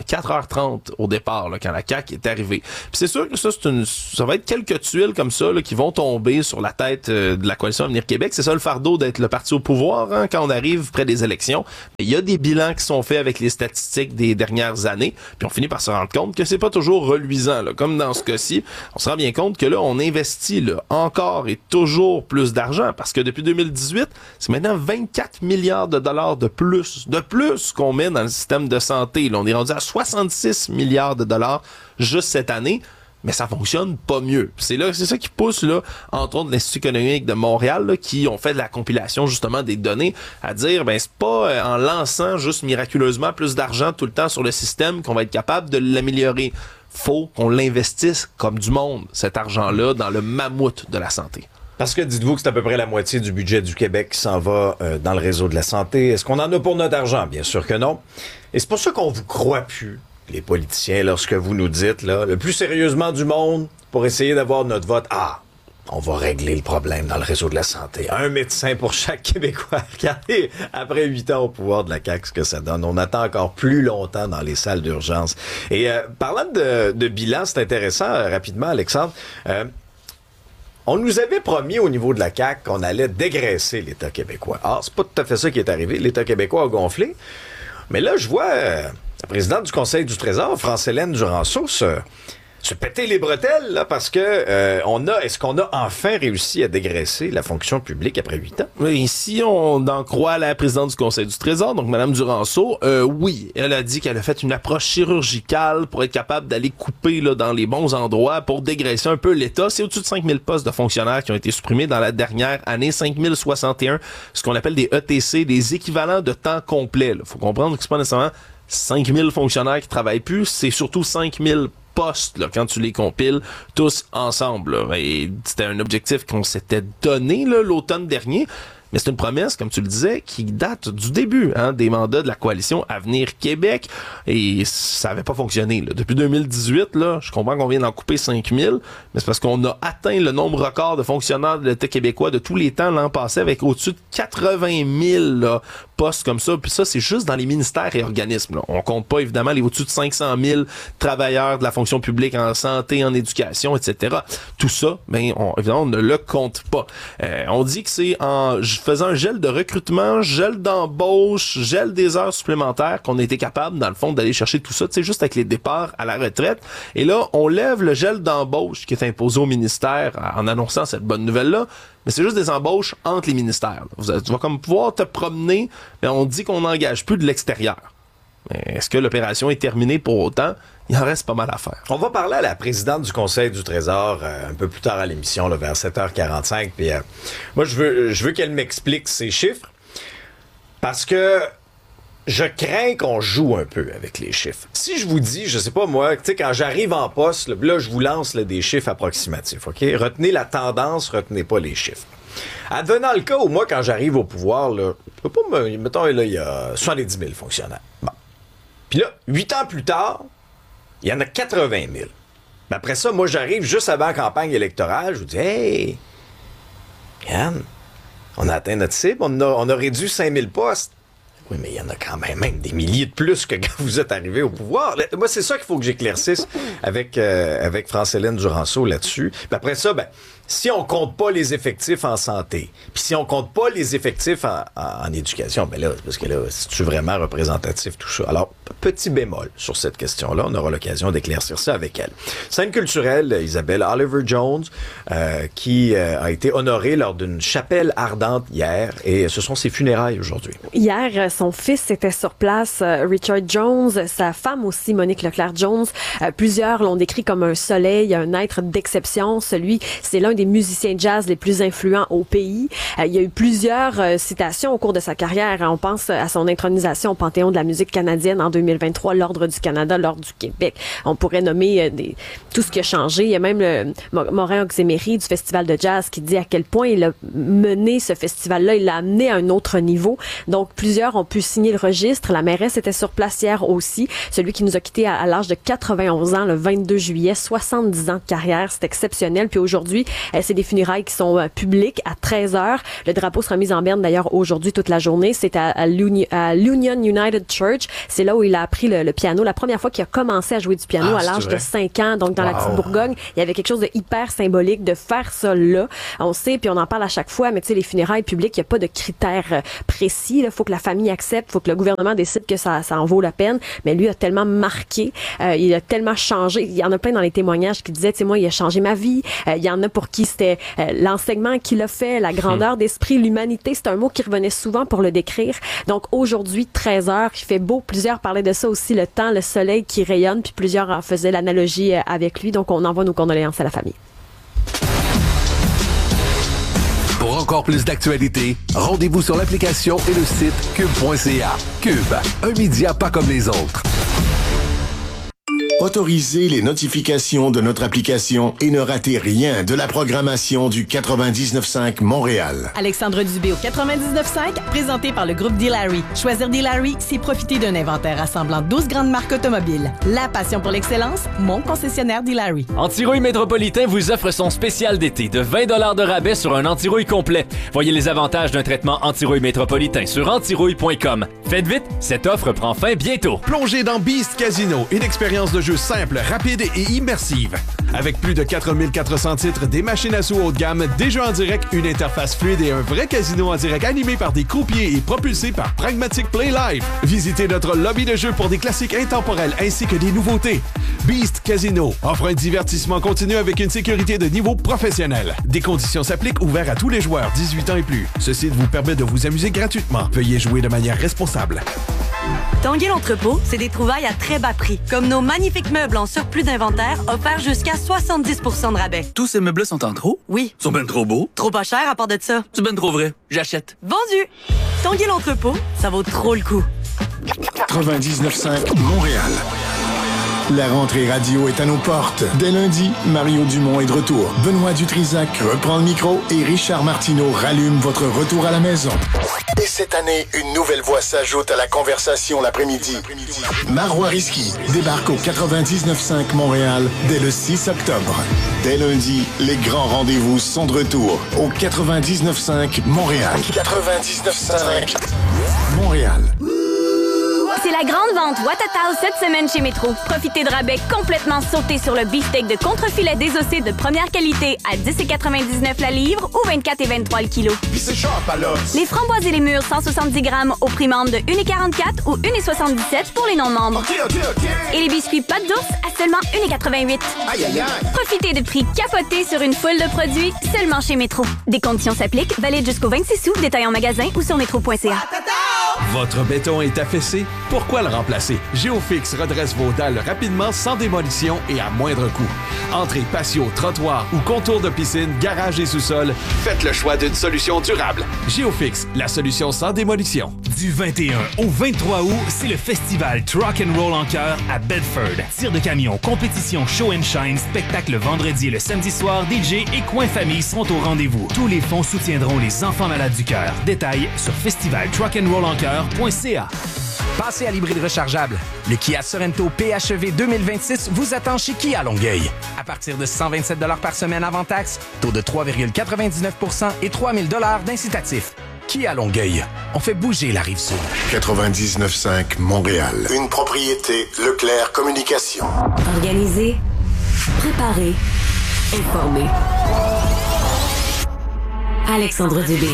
4h30 au départ là, quand la CAQ est arrivée. Puis c'est sûr que ça va être quelques tuiles comme ça là, qui vont tomber sur la tête de la Coalition Avenir Québec. C'est ça le fardeau d'être le parti au pouvoir hein, quand on arrive près des élections. Il y a des bilans qui sont faits avec les statistiques des dernières années, puis on finit par se rendre compte que c'est pas toujours reluisant. Là. Comme dans ce cas-ci, on se rend bien compte que là, on investit là, encore et toujours plus d'argent, parce que depuis 2018, c'est maintenant 24 milliards de dollars de plus qu'on met dans le système de santé. Là, on est rendu à 66 milliards de dollars juste cette année. Mais ça fonctionne pas mieux. C'est ça qui pousse, là, entre autres, l'Institut économique de Montréal, là, qui ont fait de la compilation, justement, des données, à dire, c'est pas en lançant juste miraculeusement plus d'argent tout le temps sur le système qu'on va être capable de l'améliorer. Faut qu'on l'investisse comme du monde, cet argent-là, dans le mammouth de la santé. Parce que dites-vous que c'est à peu près la moitié du budget du Québec qui s'en va dans le réseau de la santé. Est-ce qu'on en a pour notre argent? Bien sûr que non. Et c'est pour ça qu'on vous croit plus, les politiciens, lorsque vous nous dites, là, le plus sérieusement du monde, pour essayer d'avoir notre vote, on va régler le problème dans le réseau de la santé. Un médecin pour chaque Québécois. Regardez, après 8 ans au pouvoir de la CAQ, ce que ça donne. On attend encore plus longtemps dans les salles d'urgence. Et parlant de bilan, c'est intéressant, rapidement, Alexandre. On nous avait promis au niveau de la CAQ qu'on allait dégraisser l'État québécois. C'est pas tout à fait ça qui est arrivé. L'État québécois a gonflé. Mais là, je vois la présidente du Conseil du Trésor, France-Hélène Duranceau, se péter les bretelles, là, parce que est-ce qu'on a enfin réussi à dégraisser la fonction publique après 8 ans? Oui, si on en croit la présidente du Conseil du Trésor, donc Mme Duranceau, oui, elle a dit qu'elle a fait une approche chirurgicale pour être capable d'aller couper là, dans les bons endroits pour dégraisser un peu l'État. C'est au-dessus de 5000 postes de fonctionnaires qui ont été supprimés dans la dernière année, 5061, ce qu'on appelle des ETC, des équivalents de temps complet. Faut comprendre que c'est pas nécessairement 5000 fonctionnaires qui travaillent plus, c'est surtout 5000 postes, là, quand tu les compiles tous ensemble. Là. Et c'était un objectif qu'on s'était donné là, l'automne dernier. Mais c'est une promesse, comme tu le disais, qui date du début des mandats de la coalition Avenir Québec. Et ça avait pas fonctionné. Là. Depuis 2018, là, je comprends qu'on vient d'en couper 5000, mais c'est parce qu'on a atteint le nombre record de fonctionnaires de l'État québécois de tous les temps l'an passé, avec au-dessus de 80 000 là, postes comme ça. Puis ça, c'est juste dans les ministères et organismes. Là. On compte pas, évidemment, les au-dessus de 500 000 travailleurs de la fonction publique en santé, en éducation, etc. Tout ça, évidemment, on ne le compte pas. On dit que c'est en faisant un gel de recrutement, gel d'embauche, gel des heures supplémentaires qu'on a été capable, dans le fond, d'aller chercher tout ça, tu sais, juste avec les départs à la retraite. Et là, on lève le gel d'embauche qui est imposé au ministère en annonçant cette bonne nouvelle-là. Mais c'est juste des embauches entre les ministères. Tu vas comme pouvoir te promener, mais on dit qu'on n'engage plus de l'extérieur. Mais est-ce que l'opération est terminée pour autant? Il en reste pas mal à faire. On va parler à la présidente du Conseil du Trésor un peu plus tard à l'émission, là, vers 7h45. Puis moi, je veux qu'elle m'explique ces chiffres parce que je crains qu'on joue un peu avec les chiffres. Si je vous dis, je sais pas moi, tu sais, quand j'arrive en poste, là, je vous lance là, des chiffres approximatifs, OK? Retenez la tendance, retenez pas les chiffres. Advenant le cas où moi, quand j'arrive au pouvoir, là, je peux pas mettons, là, il y a 70 000 fonctionnaires. Bon. Puis là, 8 ans plus tard, il y en a 80 000. Mais après ça, moi, j'arrive juste avant la campagne électorale, je vous dis, hey, Yann, on a atteint notre cible, on a réduit 5 000 postes. Oui, mais il y en a quand même des milliers de plus que quand vous êtes arrivé au pouvoir. Moi, c'est ça qu'il faut que j'éclaircisse avec France-Hélène Duranceau là-dessus. Puis après ça, si on compte pas les effectifs en santé, puis si on compte pas les effectifs en éducation, là, parce que là, c'est-tu vraiment représentatif tout ça? Alors, petit bémol sur cette question-là, on aura l'occasion d'éclaircir ça avec elle. Scène culturelle, Isabelle Oliver Jones, qui a été honorée lors d'une chapelle ardente hier, et ce sont ses funérailles aujourd'hui. Hier, son fils était sur place, Richard Jones, sa femme aussi, Monique Leclerc-Jones. Plusieurs l'ont décrit comme un soleil, un être d'exception. C'est l'un des musiciens jazz les plus influents au pays. Il y a eu plusieurs citations au cours de sa carrière. On pense à son intronisation au Panthéon de la musique canadienne en 2023, l'Ordre du Canada, l'Ordre du Québec. On pourrait nommer tout ce qui a changé. Il y a même le Morin Oxemery du Festival de jazz qui dit à quel point il a mené ce festival-là, il l'a amené à un autre niveau. Donc, plusieurs ont pu signer le registre. La mairesse était sur place hier aussi. Celui qui nous a quittés à l'âge de 91 ans, le 22 juillet, 70 ans de carrière. C'est exceptionnel. Puis aujourd'hui, c'est des funérailles qui sont publiques à 13h. Le drapeau sera mis en berne d'ailleurs aujourd'hui toute la journée. C'est à l'Union United Church. C'est là où il a appris le piano. La première fois qu'il a commencé à jouer du piano à l'âge de 5 ans, donc dans la petite Bourgogne. Il y avait quelque chose de hyper symbolique de faire ça là. On sait, puis on en parle à chaque fois, mais tu sais, les funérailles publiques, il n'y a pas de critères précis. Il faut que la famille accepte, il faut que le gouvernement décide que ça en vaut la peine. Mais lui a tellement marqué, il a tellement changé. Il y en a plein dans les témoignages qui disaient, tu sais, moi, il a changé ma vie. Il y en a pour qui c'était l'enseignement qu'il a fait, la grandeur d'esprit, l'humanité. C'est un mot qui revenait souvent pour le décrire. Donc aujourd'hui, 13h, il fait beau. Plusieurs parlaient de ça aussi, le temps, le soleil qui rayonne, puis plusieurs en faisaient l'analogie avec lui. Donc on envoie nos condoléances à la famille. Pour encore plus d'actualités, rendez-vous sur l'application et le site cube.ca. Cube, un média pas comme les autres. Autorisez les notifications de notre application et ne ratez rien de la programmation du 99.5 Montréal. Alexandre Dubé au 99.5, présenté par le groupe D-Larry. Choisir D-Larry, c'est profiter d'un inventaire rassemblant 12 grandes marques automobiles. La passion pour l'excellence, mon concessionnaire D-Larry. Antirouille Métropolitain vous offre son spécial d'été de 20 $ de rabais sur un antirouille complet. Voyez les avantages d'un traitement antirouille métropolitain sur antirouille.com. Faites vite, cette offre prend fin bientôt. Plongez dans Beast Casino, une expérience de jeu simple, rapide et immersive. Avec plus de 4400 titres, des machines à sous haut de gamme, des jeux en direct, une interface fluide et un vrai casino en direct animé par des croupiers et propulsé par Pragmatic Play Live. Visitez notre lobby de jeu pour des classiques intemporels ainsi que des nouveautés. Beast Casino offre un divertissement continu avec une sécurité de niveau professionnel. Des conditions s'appliquent, ouverts à tous les joueurs 18 ans et plus. Ce site vous permet de vous amuser gratuitement. Veuillez jouer de manière responsable. Tanguay l'entrepôt, c'est des trouvailles à très bas prix, comme nos magnifiques meubles en surplus d'inventaire offerts jusqu'à 70% de rabais. Tous ces meubles sont en trop? Oui. Sont ben trop beaux? Trop pas cher à part de ça. C'est ben trop vrai. J'achète. Vendu! Tanguay l'entrepôt, ça vaut trop le coup. 99.5 Montréal. La rentrée radio est à nos portes. Dès lundi, Mario Dumont est de retour. Benoît Dutrisac reprend le micro et Richard Martineau rallume votre retour à la maison. Et cette année, une nouvelle voix s'ajoute à la conversation l'après-midi. Marois Risky débarque au 99.5 Montréal dès le 6 octobre. Dès lundi, les grands rendez-vous sont de retour au 99.5 Montréal. 99.5 Montréal. C'est la grande vente Watatao cette semaine chez Métro. Profitez de rabais complètement sautés sur le beefsteak de contrefilet désossé de première qualité à 10,99 la livre ou 24,23 le kilo. Les framboises et les mûres 170 grammes au prix membre de 1,44 ou 1,77 pour les non-membres. Et les biscuits pâte d'ours à seulement 1,88. Profitez de prix capotés sur une foule de produits seulement chez Métro. Des conditions s'appliquent, valide jusqu'au 26 août, détail en magasin ou sur métro.ca. Votre béton est affaissé? Pourquoi le remplacer? Géofix redresse vos dalles rapidement, sans démolition et à moindre coût. Entrée, patio, trottoir ou contour de piscine, garage et sous-sol, faites le choix d'une solution durable. Géofix, la solution sans démolition. Du 21 au 23 août, c'est le festival Truck and Roll en chœur à Bedford. Tir de camion, compétition, show and shine, spectacle le vendredi et le samedi soir, DJ et coin famille seront au rendez-vous. Tous les fonds soutiendront les enfants malades du cœur. Détails sur festivaltruckandrollencoeur.ca. Passez à l'hybride rechargeable. Le Kia Sorento PHEV 2026 vous attend chez Kia Longueuil. À partir de 127 $ par semaine avant taxe, taux de 3,99 % et 3 000 $ d'incitatif. Kia Longueuil. On fait bouger la Rive-Sud. 99.5 Montréal. Une propriété Leclerc Communication. Organiser, préparer, informer. Alexandre Dubé.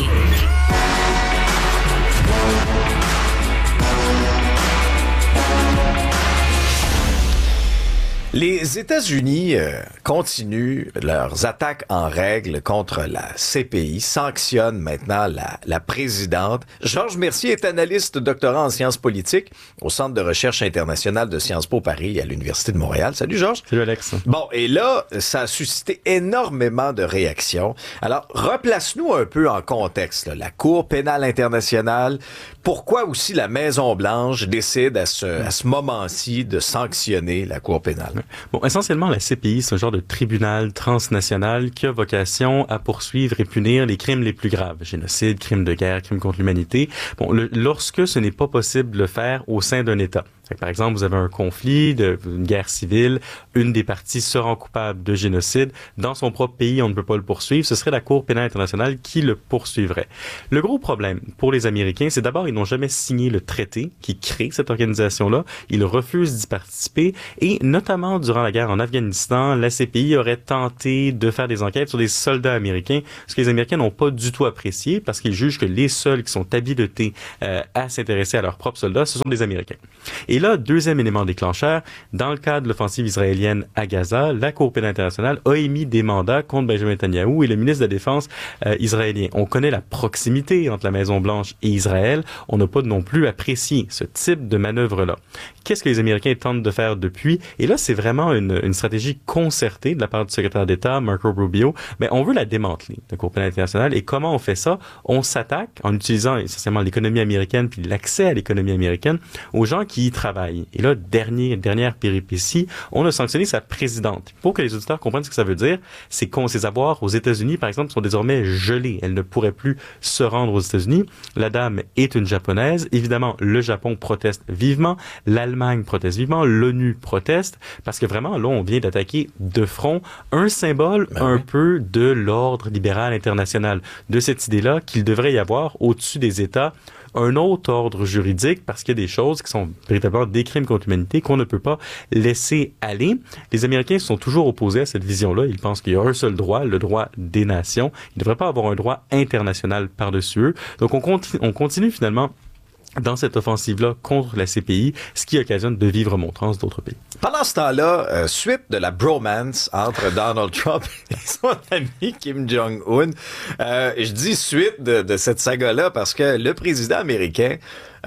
Les États-Unis continuent leurs attaques en règle contre la CPI, sanctionnent maintenant la présidente. Georges Mercier est analyste doctorant en sciences politiques au Centre de recherche internationale de Sciences Po Paris à l'Université de Montréal. Salut Georges. Salut Alex. Bon, et là, ça a suscité énormément de réactions. Alors, replace-nous un peu en contexte, là. La Cour pénale internationale, pourquoi aussi la Maison-Blanche décide à ce moment-ci de sanctionner la Cour pénale? Bon, essentiellement, la CPI, c'est un genre de tribunal transnational qui a vocation à poursuivre et punir les crimes les plus graves. Génocide, crimes de guerre, crimes contre l'humanité. Bon, lorsque ce n'est pas possible de le faire au sein d'un État. Par exemple, vous avez un conflit, une guerre civile, une des parties se rend coupable de génocide. Dans son propre pays, on ne peut pas le poursuivre. Ce serait la Cour pénale internationale qui le poursuivrait. Le gros problème pour les Américains, c'est d'abord, ils n'ont jamais signé le traité qui crée cette organisation-là. Ils refusent d'y participer et notamment durant la guerre en Afghanistan, la CPI aurait tenté de faire des enquêtes sur des soldats américains, ce que les Américains n'ont pas du tout apprécié parce qu'ils jugent que les seuls qui sont habilités à s'intéresser à leurs propres soldats, ce sont des Américains. Et là, deuxième élément déclencheur, dans le cadre de l'offensive israélienne à Gaza, la Cour pénale internationale a émis des mandats contre Benjamin Netanyahou et le ministre de la Défense israélien. On connaît la proximité entre la Maison-Blanche et Israël. On n'a pas non plus apprécié ce type de manœuvre-là. Qu'est-ce que les Américains tentent de faire depuis? Et là, c'est vraiment une stratégie concertée de la part du secrétaire d'État, Marco Rubio. Mais on veut la démanteler, la Cour pénale internationale. Et comment on fait ça? On s'attaque en utilisant essentiellement l'économie américaine puis l'accès à l'économie américaine aux gens qui y travaillent. Et là, dernière péripétie, on a sanctionné sa présidente. Pour que les auditeurs comprennent ce que ça veut dire, c'est que ses avoirs aux États-Unis, par exemple, sont désormais gelés. Elle ne pourrait plus se rendre aux États-Unis. La dame est une Japonaise. Évidemment, le Japon proteste vivement. L'Allemagne proteste vivement. L'ONU proteste. Parce que vraiment, là, on vient d'attaquer de front un symbole peu de l'ordre libéral international. De cette idée-là qu'il devrait y avoir au-dessus des États un autre ordre juridique parce qu'il y a des choses qui sont véritablement des crimes contre l'humanité qu'on ne peut pas laisser aller. Les Américains sont toujours opposés à cette vision-là. Ils pensent qu'il y a un seul droit, le droit des nations. Il ne devrait pas avoir un droit international par-dessus eux. Donc on continue finalement dans cette offensive-là contre la CPI, ce qui occasionne de vivre remontrances d'autres pays. Pendant ce temps-là, suite de la bromance entre Donald Trump et son ami Kim Jong-un, je dis suite de cette saga-là parce que le président américain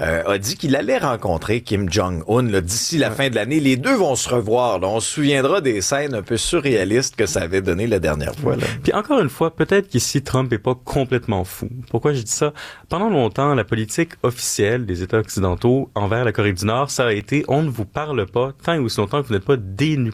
a dit qu'il allait rencontrer Kim Jong-un là, d'ici la fin de l'année. Les deux vont se revoir. Là. On se souviendra des scènes un peu surréalistes que ça avait donné la dernière fois. Là. Puis encore une fois, peut-être qu'ici, Trump est pas complètement fou. Pourquoi je dis ça? Pendant longtemps, la politique officielle des États occidentaux envers la Corée du Nord, ça a été « on ne vous parle pas tant et aussi longtemps que vous n'êtes pas dénucléarisé ».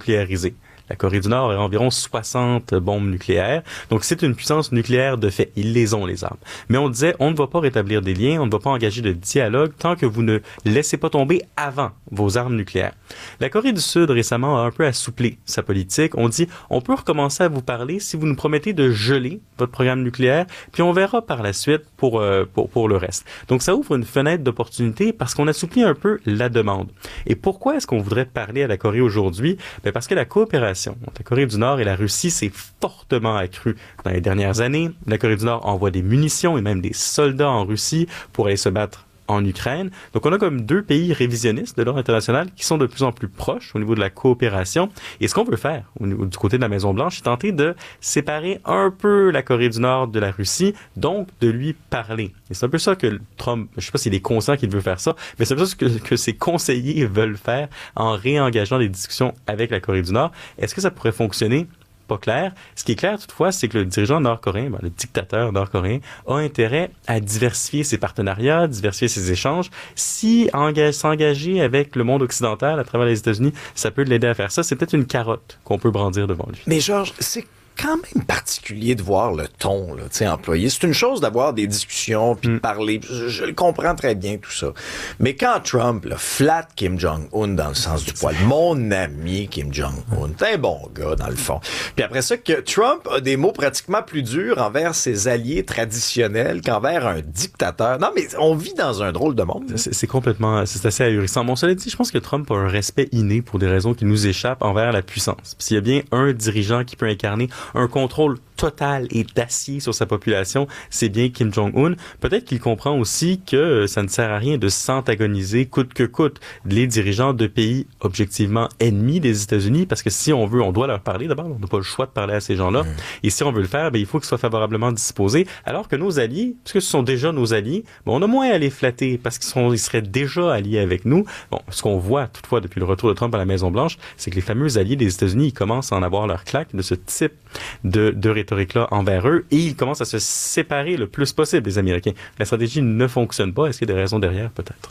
La Corée du Nord a environ 60 bombes nucléaires. Donc, c'est une puissance nucléaire de fait. Ils les ont, les armes. Mais on disait, on ne va pas rétablir des liens, on ne va pas engager de dialogue tant que vous ne laissez pas tomber avant vos armes nucléaires. La Corée du Sud, récemment, a un peu assoupli sa politique. On dit, on peut recommencer à vous parler si vous nous promettez de geler votre programme nucléaire, puis on verra par la suite pour le reste. Donc, ça ouvre une fenêtre d'opportunité parce qu'on assouplit un peu la demande. Et pourquoi est-ce qu'on voudrait parler à la Corée aujourd'hui? Ben parce que la coopération entre la Corée du Nord et la Russie s'est fortement accrue dans les dernières années. La Corée du Nord envoie des munitions et même des soldats en Russie pour aller se battre en Ukraine. Donc, on a comme deux pays révisionnistes de l'ordre international qui sont de plus en plus proches au niveau de la coopération. Et ce qu'on veut faire du côté de la Maison-Blanche, c'est tenter de séparer un peu la Corée du Nord de la Russie, donc de lui parler. Et c'est un peu ça que Trump, je sais pas s'il est conscient qu'il veut faire ça, mais c'est un peu ça que ses conseillers veulent faire en réengageant des discussions avec la Corée du Nord. Est-ce que ça pourrait fonctionner? Pas clair. Ce qui est clair toutefois, c'est que le dirigeant nord-coréen, le dictateur nord-coréen, a intérêt à diversifier ses partenariats, diversifier ses échanges. Si s'engager avec le monde occidental à travers les États-Unis, ça peut l'aider à faire ça. C'est peut-être une carotte qu'on peut brandir devant lui. Mais Georges, c'est quand même particulier de voir le ton là, employé. C'est une chose d'avoir des discussions puis de parler. Je le comprends très bien, tout ça. Mais quand Trump là, flatte Kim Jong-un dans le sens du poil, mon ami Kim Jong-un, c'est un bon gars dans le fond. Puis après ça, que Trump a des mots pratiquement plus durs envers ses alliés traditionnels qu'envers un dictateur. Non, mais on vit dans un drôle de monde. C'est complètement, c'est assez ahurissant. Bon, cela dit, je pense que Trump a un respect inné pour des raisons qui nous échappent envers la puissance. Puis s'il y a bien un dirigeant qui peut incarner un contrôle total et d'acier sur sa population, c'est bien Kim Jong-un. Peut-être qu'il comprend aussi que ça ne sert à rien de s'antagoniser coûte que coûte les dirigeants de pays objectivement ennemis des États-Unis, parce que si on veut, on doit leur parler d'abord, on n'a pas le choix de parler à ces gens-là. Et si on veut le faire, ben, il faut qu'ils soient favorablement disposés, alors que nos alliés, puisque ce sont déjà nos alliés, ben, on a moins à les flatter, parce qu'ils seraient déjà alliés avec nous. Bon, ce qu'on voit toutefois depuis le retour de Trump à la Maison-Blanche, c'est que les fameux alliés des États-Unis, ils commencent à en avoir leur claque de ce type de rhétorique-là envers eux, et ils commencent à se séparer le plus possible des Américains. La stratégie ne fonctionne pas. Est-ce qu'il y a des raisons derrière? Peut-être.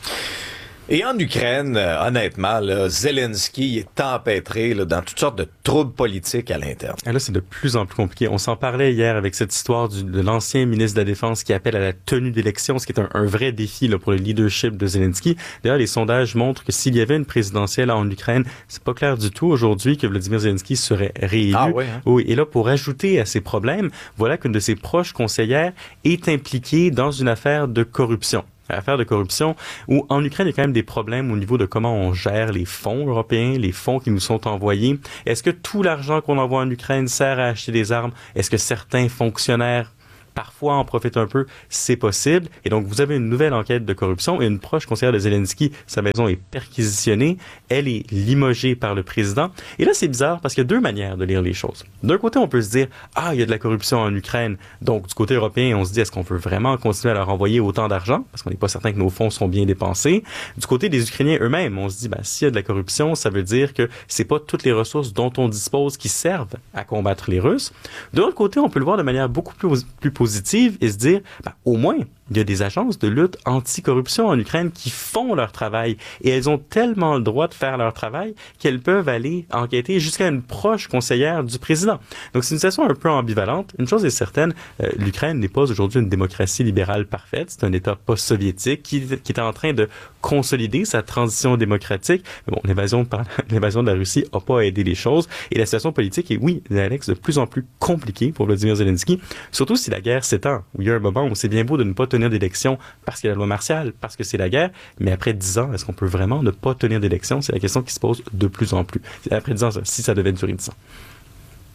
Et en Ukraine, honnêtement, là, Zelensky est empêtré là, dans toutes sortes de troubles politiques à l'interne. Et là, c'est de plus en plus compliqué. On s'en parlait hier avec cette histoire de l'ancien ministre de la Défense qui appelle à la tenue d'élections, ce qui est un vrai défi là, pour le leadership de Zelensky. D'ailleurs, les sondages montrent que s'il y avait une présidentielle en Ukraine, c'est pas clair du tout aujourd'hui que Vladimir Zelensky serait réélu. Ah oui, hein? Oui. Et là, pour ajouter à ces problèmes, voilà qu'une de ses proches conseillères est impliquée dans une affaire de corruption. Affaire de corruption, où en Ukraine, il y a quand même des problèmes au niveau de comment on gère les fonds européens, les fonds qui nous sont envoyés. Est-ce que tout l'argent qu'on envoie en Ukraine sert à acheter des armes? Est-ce que certains fonctionnaires parfois en profitent un peu? C'est possible. Et donc, vous avez une nouvelle enquête de corruption et une proche conseillère de Zelensky, sa maison est perquisitionnée. Elle est limogée par le président. Et là, c'est bizarre parce qu'il y a deux manières de lire les choses. D'un côté, on peut se dire, il y a de la corruption en Ukraine. Donc, du côté européen, on se dit, est-ce qu'on veut vraiment continuer à leur envoyer autant d'argent? Parce qu'on n'est pas certain que nos fonds sont bien dépensés. Du côté des Ukrainiens eux-mêmes, on se dit, s'il y a de la corruption, ça veut dire que c'est pas toutes les ressources dont on dispose qui servent à combattre les Russes. De l'autre côté, on peut le voir de manière beaucoup plus positive et se dire, au moins, il y a des agences de lutte anti-corruption en Ukraine qui font leur travail et elles ont tellement le droit de faire leur travail qu'elles peuvent aller enquêter jusqu'à une proche conseillère du président. Donc, c'est une situation un peu ambivalente. Une chose est certaine, l'Ukraine n'est pas aujourd'hui une démocratie libérale parfaite. C'est un État post-soviétique qui est en train de consolider sa transition démocratique. Mais bon, l'évasion de la Russie n'a pas aidé les choses et la situation politique est, oui, Alex, de plus en plus compliquée pour Vladimir Zelensky, surtout si la guerre s'étend, où il y a un moment où c'est bien beau de ne pas tenir d'élection parce qu'il y a la loi martiale, parce que c'est la guerre, mais après 10 ans, est-ce qu'on peut vraiment ne pas tenir d'élection? C'est la question qui se pose de plus en plus. Après 10 ans, si ça devait durer 10 ans.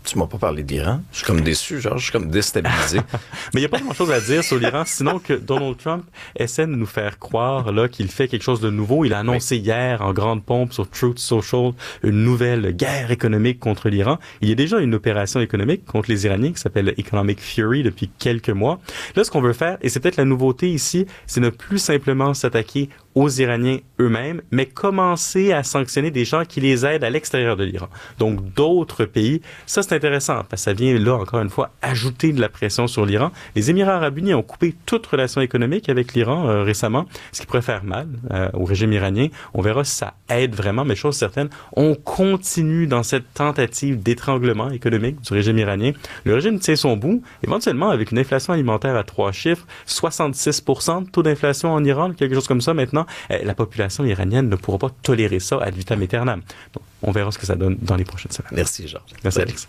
Tu m'as pas parlé d'Iran. Je suis comme déçu, genre, je suis comme déstabilisé. Mais il n'y a pas grand-chose à dire sur l'Iran, sinon que Donald Trump essaie de nous faire croire là qu'il fait quelque chose de nouveau. Il a annoncé hier en grande pompe sur Truth Social une nouvelle guerre économique contre l'Iran. Il y a déjà une opération économique contre les Iraniens qui s'appelle Economic Fury depuis quelques mois. Là, ce qu'on veut faire, et c'est peut-être la nouveauté ici, c'est ne plus simplement s'attaquer aux Iraniens eux-mêmes, mais commencer à sanctionner des gens qui les aident à l'extérieur de l'Iran. Donc, d'autres pays. Ça, c'est intéressant, parce que ça vient, là, encore une fois, ajouter de la pression sur l'Iran. Les Émirats arabes unis ont coupé toute relation économique avec l'Iran récemment, ce qui pourrait faire mal au régime iranien. On verra si ça aide vraiment, mais chose certaine, on continue dans cette tentative d'étranglement économique du régime iranien. Le régime tient son bout, éventuellement, avec une inflation alimentaire à 3 chiffres, 66% de taux d'inflation en Iran, quelque chose comme ça maintenant. La population iranienne ne pourra pas tolérer ça ad vitam aeternam. Donc, on verra ce que ça donne dans les prochaines semaines. Merci, Georges. Merci, Alex.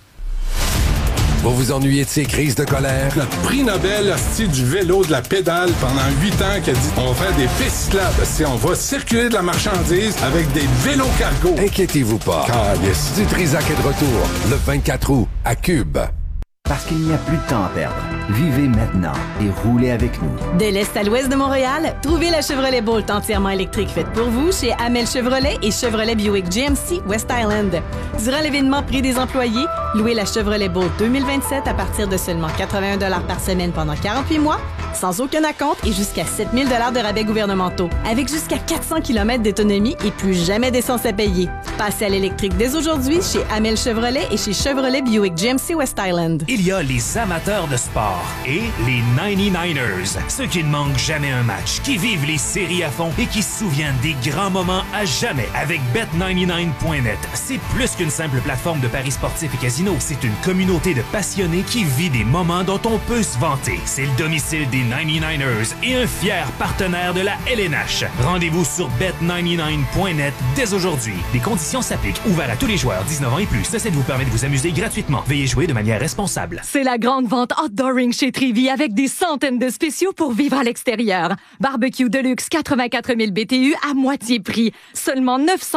Vous vous ennuyez de ces crises de colère? Le prix Nobel du vélo, de la pédale pendant 8 ans qui a dit on va faire des pistes cyclables. On va circuler de la marchandise avec des vélos cargo. Inquiétez-vous pas. Calice. Du Trisac est de retour le 24 août à Cube. Parce qu'il n'y a plus de temps à perdre. Vivez maintenant et roulez avec nous. De l'est à l'ouest de Montréal, trouvez la Chevrolet Bolt entièrement électrique faite pour vous chez Amel Chevrolet et Chevrolet Buick GMC West Island. Durant l'événement Prix des employés, louez la Chevrolet Bolt 2027 à partir de seulement 81 $ par semaine pendant 48 mois, sans aucun acompte et jusqu'à 7 000 $ de rabais gouvernementaux, avec jusqu'à 400 km d'autonomie et plus jamais d'essence à payer. Passez à l'électrique dès aujourd'hui chez Amel Chevrolet et chez Chevrolet Buick GMC West Island. Il y a les amateurs de sport et les 99ers, ceux qui ne manquent jamais un match, qui vivent les séries à fond et qui se souviennent des grands moments à jamais avec Bet99.net. C'est plus qu'une simple plateforme de paris sportifs et casinos, c'est une communauté de passionnés qui vit des moments dont on peut se vanter. C'est le domicile des 99ers et un fier partenaire de la LNH. Rendez-vous sur Bet99.net dès aujourd'hui. Des conditions s'appliquent. Ouvert à tous les joueurs 19 ans et plus. Ceci vous permet de vous amuser gratuitement. Veuillez jouer de manière responsable. C'est la grande vente Outdooring chez Trévy avec des centaines de spéciaux pour vivre à l'extérieur. Barbecue Deluxe 84 000 BTU à moitié prix, seulement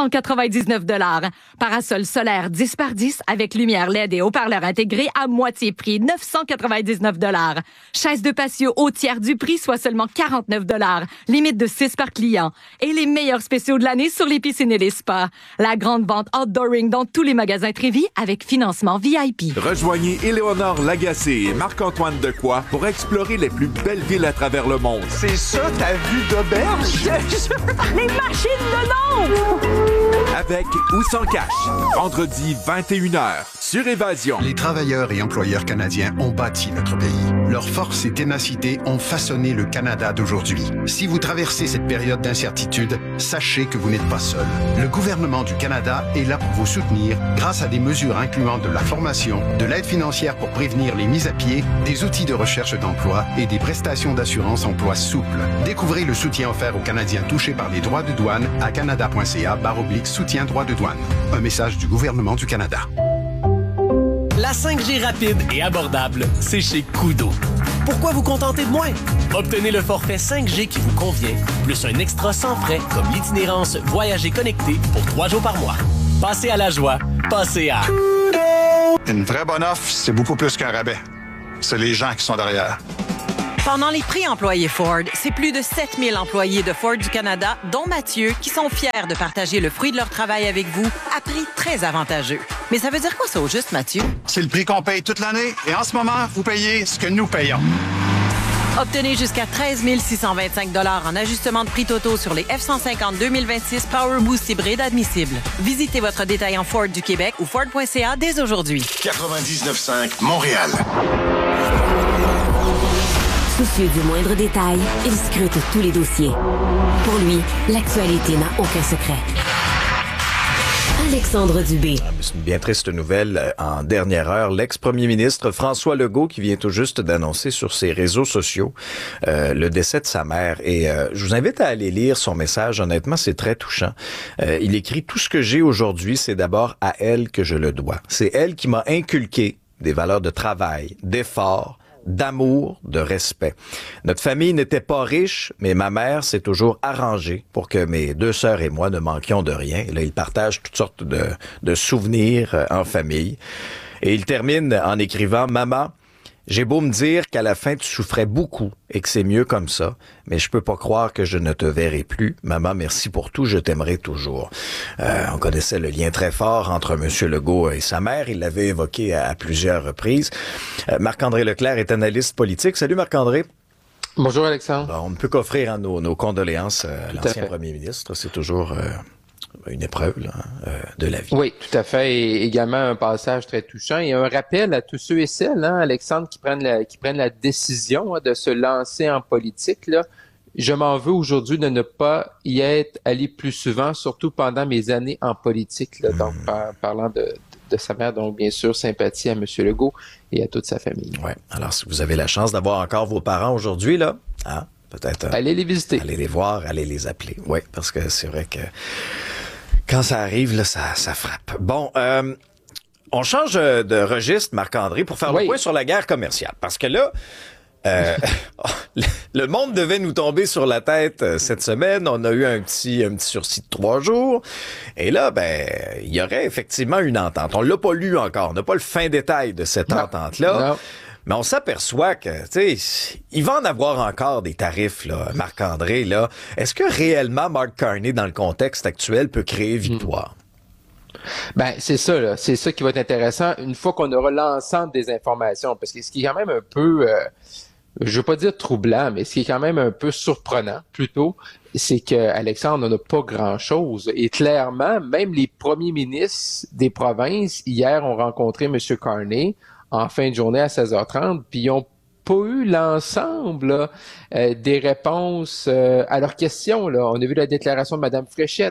999 $. Parasol solaire 10 par 10 avec lumière LED et haut-parleur intégré à moitié prix, 999 $. Chaise de patio au tiers du prix, soit seulement 49 $. Limite de 6 par client. Et les meilleurs spéciaux de l'année sur les piscines et les spas. La grande vente Outdooring dans tous les magasins Trévy avec financement VIP. Rejoignez Éléonore Lagacé et Marc-Antoine Dequoy pour explorer les plus belles villes à travers le monde. C'est ça ta vue d'auberge? Les machines de nombre! Avec ou sans cash. Vendredi 21h sur Évasion. Les travailleurs et employeurs canadiens ont bâti notre pays. Leur force et ténacité ont façonné le Canada d'aujourd'hui. Si vous traversez cette période d'incertitude, sachez que vous n'êtes pas seul. Le gouvernement du Canada est là pour vous soutenir grâce à des mesures incluant de la formation, de l'aide financière pour prévenir les mises à pied, des outils de recherche d'emploi et des prestations d'assurance emploi souples. Découvrez le soutien offert aux Canadiens touchés par les droits de douane à canada.ca/soutien droits de douane. Un message du gouvernement du Canada. La 5G rapide et abordable, c'est chez Koodo. Pourquoi vous contenter de moins? Obtenez le forfait 5G qui vous convient, plus un extra sans frais comme l'itinérance Voyager connecté pour 3 jours par mois. Passez à la joie, passez à... Une vraie bonne offre, c'est beaucoup plus qu'un rabais. C'est les gens qui sont derrière. Pendant les prix employés Ford, c'est plus de 7000 employés de Ford du Canada, dont Mathieu, qui sont fiers de partager le fruit de leur travail avec vous à prix très avantageux. Mais ça veut dire quoi ça au juste, Mathieu? C'est le prix qu'on paye toute l'année et en ce moment, vous payez ce que nous payons. Obtenez jusqu'à 13 625 $ en ajustement de prix totaux sur les F-150 2026 Power Boost hybride admissibles. Visitez votre détaillant Ford du Québec ou Ford.ca dès aujourd'hui. 99.5 Montréal. Soucieux du moindre détail, il scrute tous les dossiers. Pour lui, l'actualité n'a aucun secret. Alexandre Dubé. C'est une bien triste nouvelle. En dernière heure, l'ex-premier ministre François Legault, qui vient tout juste d'annoncer sur ses réseaux sociaux le décès de sa mère. Et je vous invite à aller lire son message. Honnêtement, c'est très touchant. Il écrit « Tout ce que j'ai aujourd'hui, c'est d'abord à elle que je le dois. C'est elle qui m'a inculqué des valeurs de travail, d'effort, d'amour, de respect. Notre famille n'était pas riche, mais ma mère s'est toujours arrangée pour que mes 2 sœurs et moi ne manquions de rien. Et là, il partage toutes sortes de souvenirs en famille. Et il termine en écrivant « Maman, j'ai beau me dire qu'à la fin, tu souffrais beaucoup et que c'est mieux comme ça, mais je peux pas croire que je ne te verrai plus. Maman, merci pour tout, je t'aimerai toujours. » On connaissait le lien très fort entre M. Legault et sa mère. Il l'avait évoqué à plusieurs reprises. Marc-André Leclerc est analyste politique. Salut Marc-André. Bonjour Alexandre. Bon, on ne peut qu'offrir nos condoléances à l'ancien premier ministre. C'est toujours une épreuve là, de la vie. Oui, tout à fait. Et également un passage très touchant et un rappel à tous ceux et celles, Alexandre, qui prennent la décision de se lancer en politique. Là. Je m'en veux aujourd'hui de ne pas y être allé plus souvent, surtout pendant mes années en politique. Là. Donc, parlant de sa mère, donc bien sûr, sympathie à M. Legault et à toute sa famille. Oui. Alors, si vous avez la chance d'avoir encore vos parents aujourd'hui, là, peut-être... allez les visiter. Allez les voir, allez les appeler. Oui, parce que c'est vrai que quand ça arrive, là, ça frappe. Bon, on change de registre, Marc-André, pour faire le point sur la guerre commerciale. Parce que là, le monde devait nous tomber sur la tête cette semaine. On a eu un petit sursis de 3 jours. Et là, il y aurait effectivement une entente. On l'a pas lu encore. On n'a pas le fin détail de cette entente-là. Non. Mais on s'aperçoit que, tu sais, il va en avoir encore des tarifs, là, Marc-André, là. Est-ce que réellement Mark Carney, dans le contexte actuel, peut créer victoire? C'est ça, là. C'est ça qui va être intéressant une fois qu'on aura l'ensemble des informations. Parce que ce qui est quand même un peu, je veux pas dire troublant, mais ce qui est quand même un peu surprenant, plutôt, c'est que Alexandre n'en a pas grand-chose. Et clairement, même les premiers ministres des provinces, hier, ont rencontré M. Carney en fin de journée à 16h30, puis ils n'ont pas eu l'ensemble des réponses à leurs questions. Là. On a vu la déclaration de Mme Fréchette.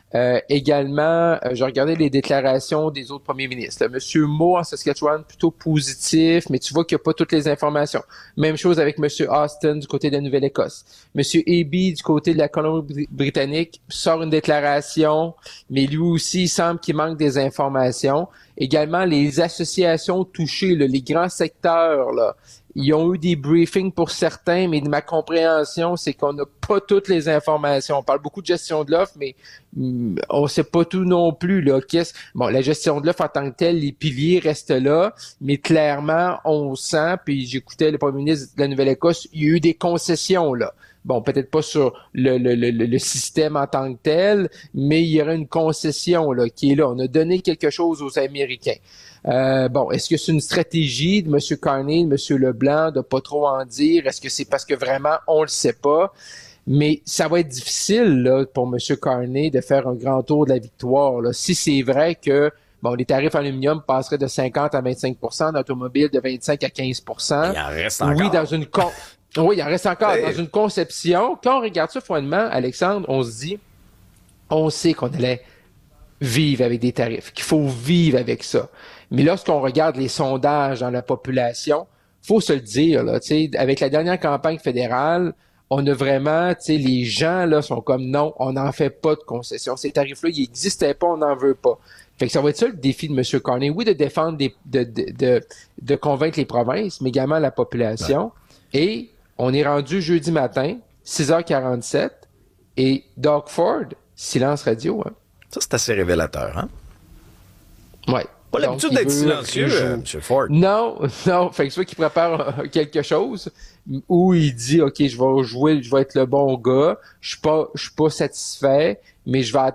Également, j'ai regardé les déclarations des autres premiers ministres. Monsieur Moore en Saskatchewan, plutôt positif, mais tu vois qu'il n'y a pas toutes les informations. Même chose avec Monsieur Austin du côté de la Nouvelle-Écosse. Monsieur Eby du côté de la Colombie-Britannique sort une déclaration, mais lui aussi, il semble qu'il manque des informations. Également, les associations touchées, là, les grands secteurs, là, ils ont eu des briefings pour certains, mais de ma compréhension, c'est qu'on n'a pas toutes les informations. On parle beaucoup de gestion de l'offre, mais on sait pas tout non plus. Là. La gestion de l'offre en tant que telle, les piliers restent là, mais clairement, on sent, puis j'écoutais le premier ministre de la Nouvelle-Écosse, il y a eu des concessions, là. Bon, peut-être pas sur le système en tant que tel, mais il y aurait une concession là qui est là. On a donné quelque chose aux Américains. Est-ce que c'est une stratégie de M. Carney, de M. Leblanc, de pas trop en dire? Est-ce que c'est parce que vraiment on le sait pas? Mais ça va être difficile là, pour M. Carney de faire un grand tour de la victoire. Là. Si c'est vrai que les tarifs aluminium passeraient de 50 à 25 %, d'automobile de 25 à 15 %. Il en reste encore. Oui, il en reste encore. Dans une conception, quand on regarde ça froidement, Alexandre, on se dit, on sait qu'on allait vivre avec des tarifs, qu'il faut vivre avec ça. Mais lorsqu'on regarde les sondages dans la population, faut se le dire, là, avec la dernière campagne fédérale, on a vraiment, les gens là sont comme non, on n'en fait pas de concessions. Ces tarifs-là, ils n'existaient pas, on n'en veut pas. Fait que ça va être ça le défi de M. Carney. Oui, de défendre, de convaincre les provinces, mais également la population. Ouais. Et on est rendu jeudi matin, 6h47, et Doug Ford, silence radio. Hein. Ça, c'est assez révélateur, hein? Ouais. Pas l'habitude d'être silencieux, M. Ford. Non. Fait que c'est qu'il prépare quelque chose où il dit, OK, je vais jouer, je vais être le bon gars, je suis pas satisfait, mais je vais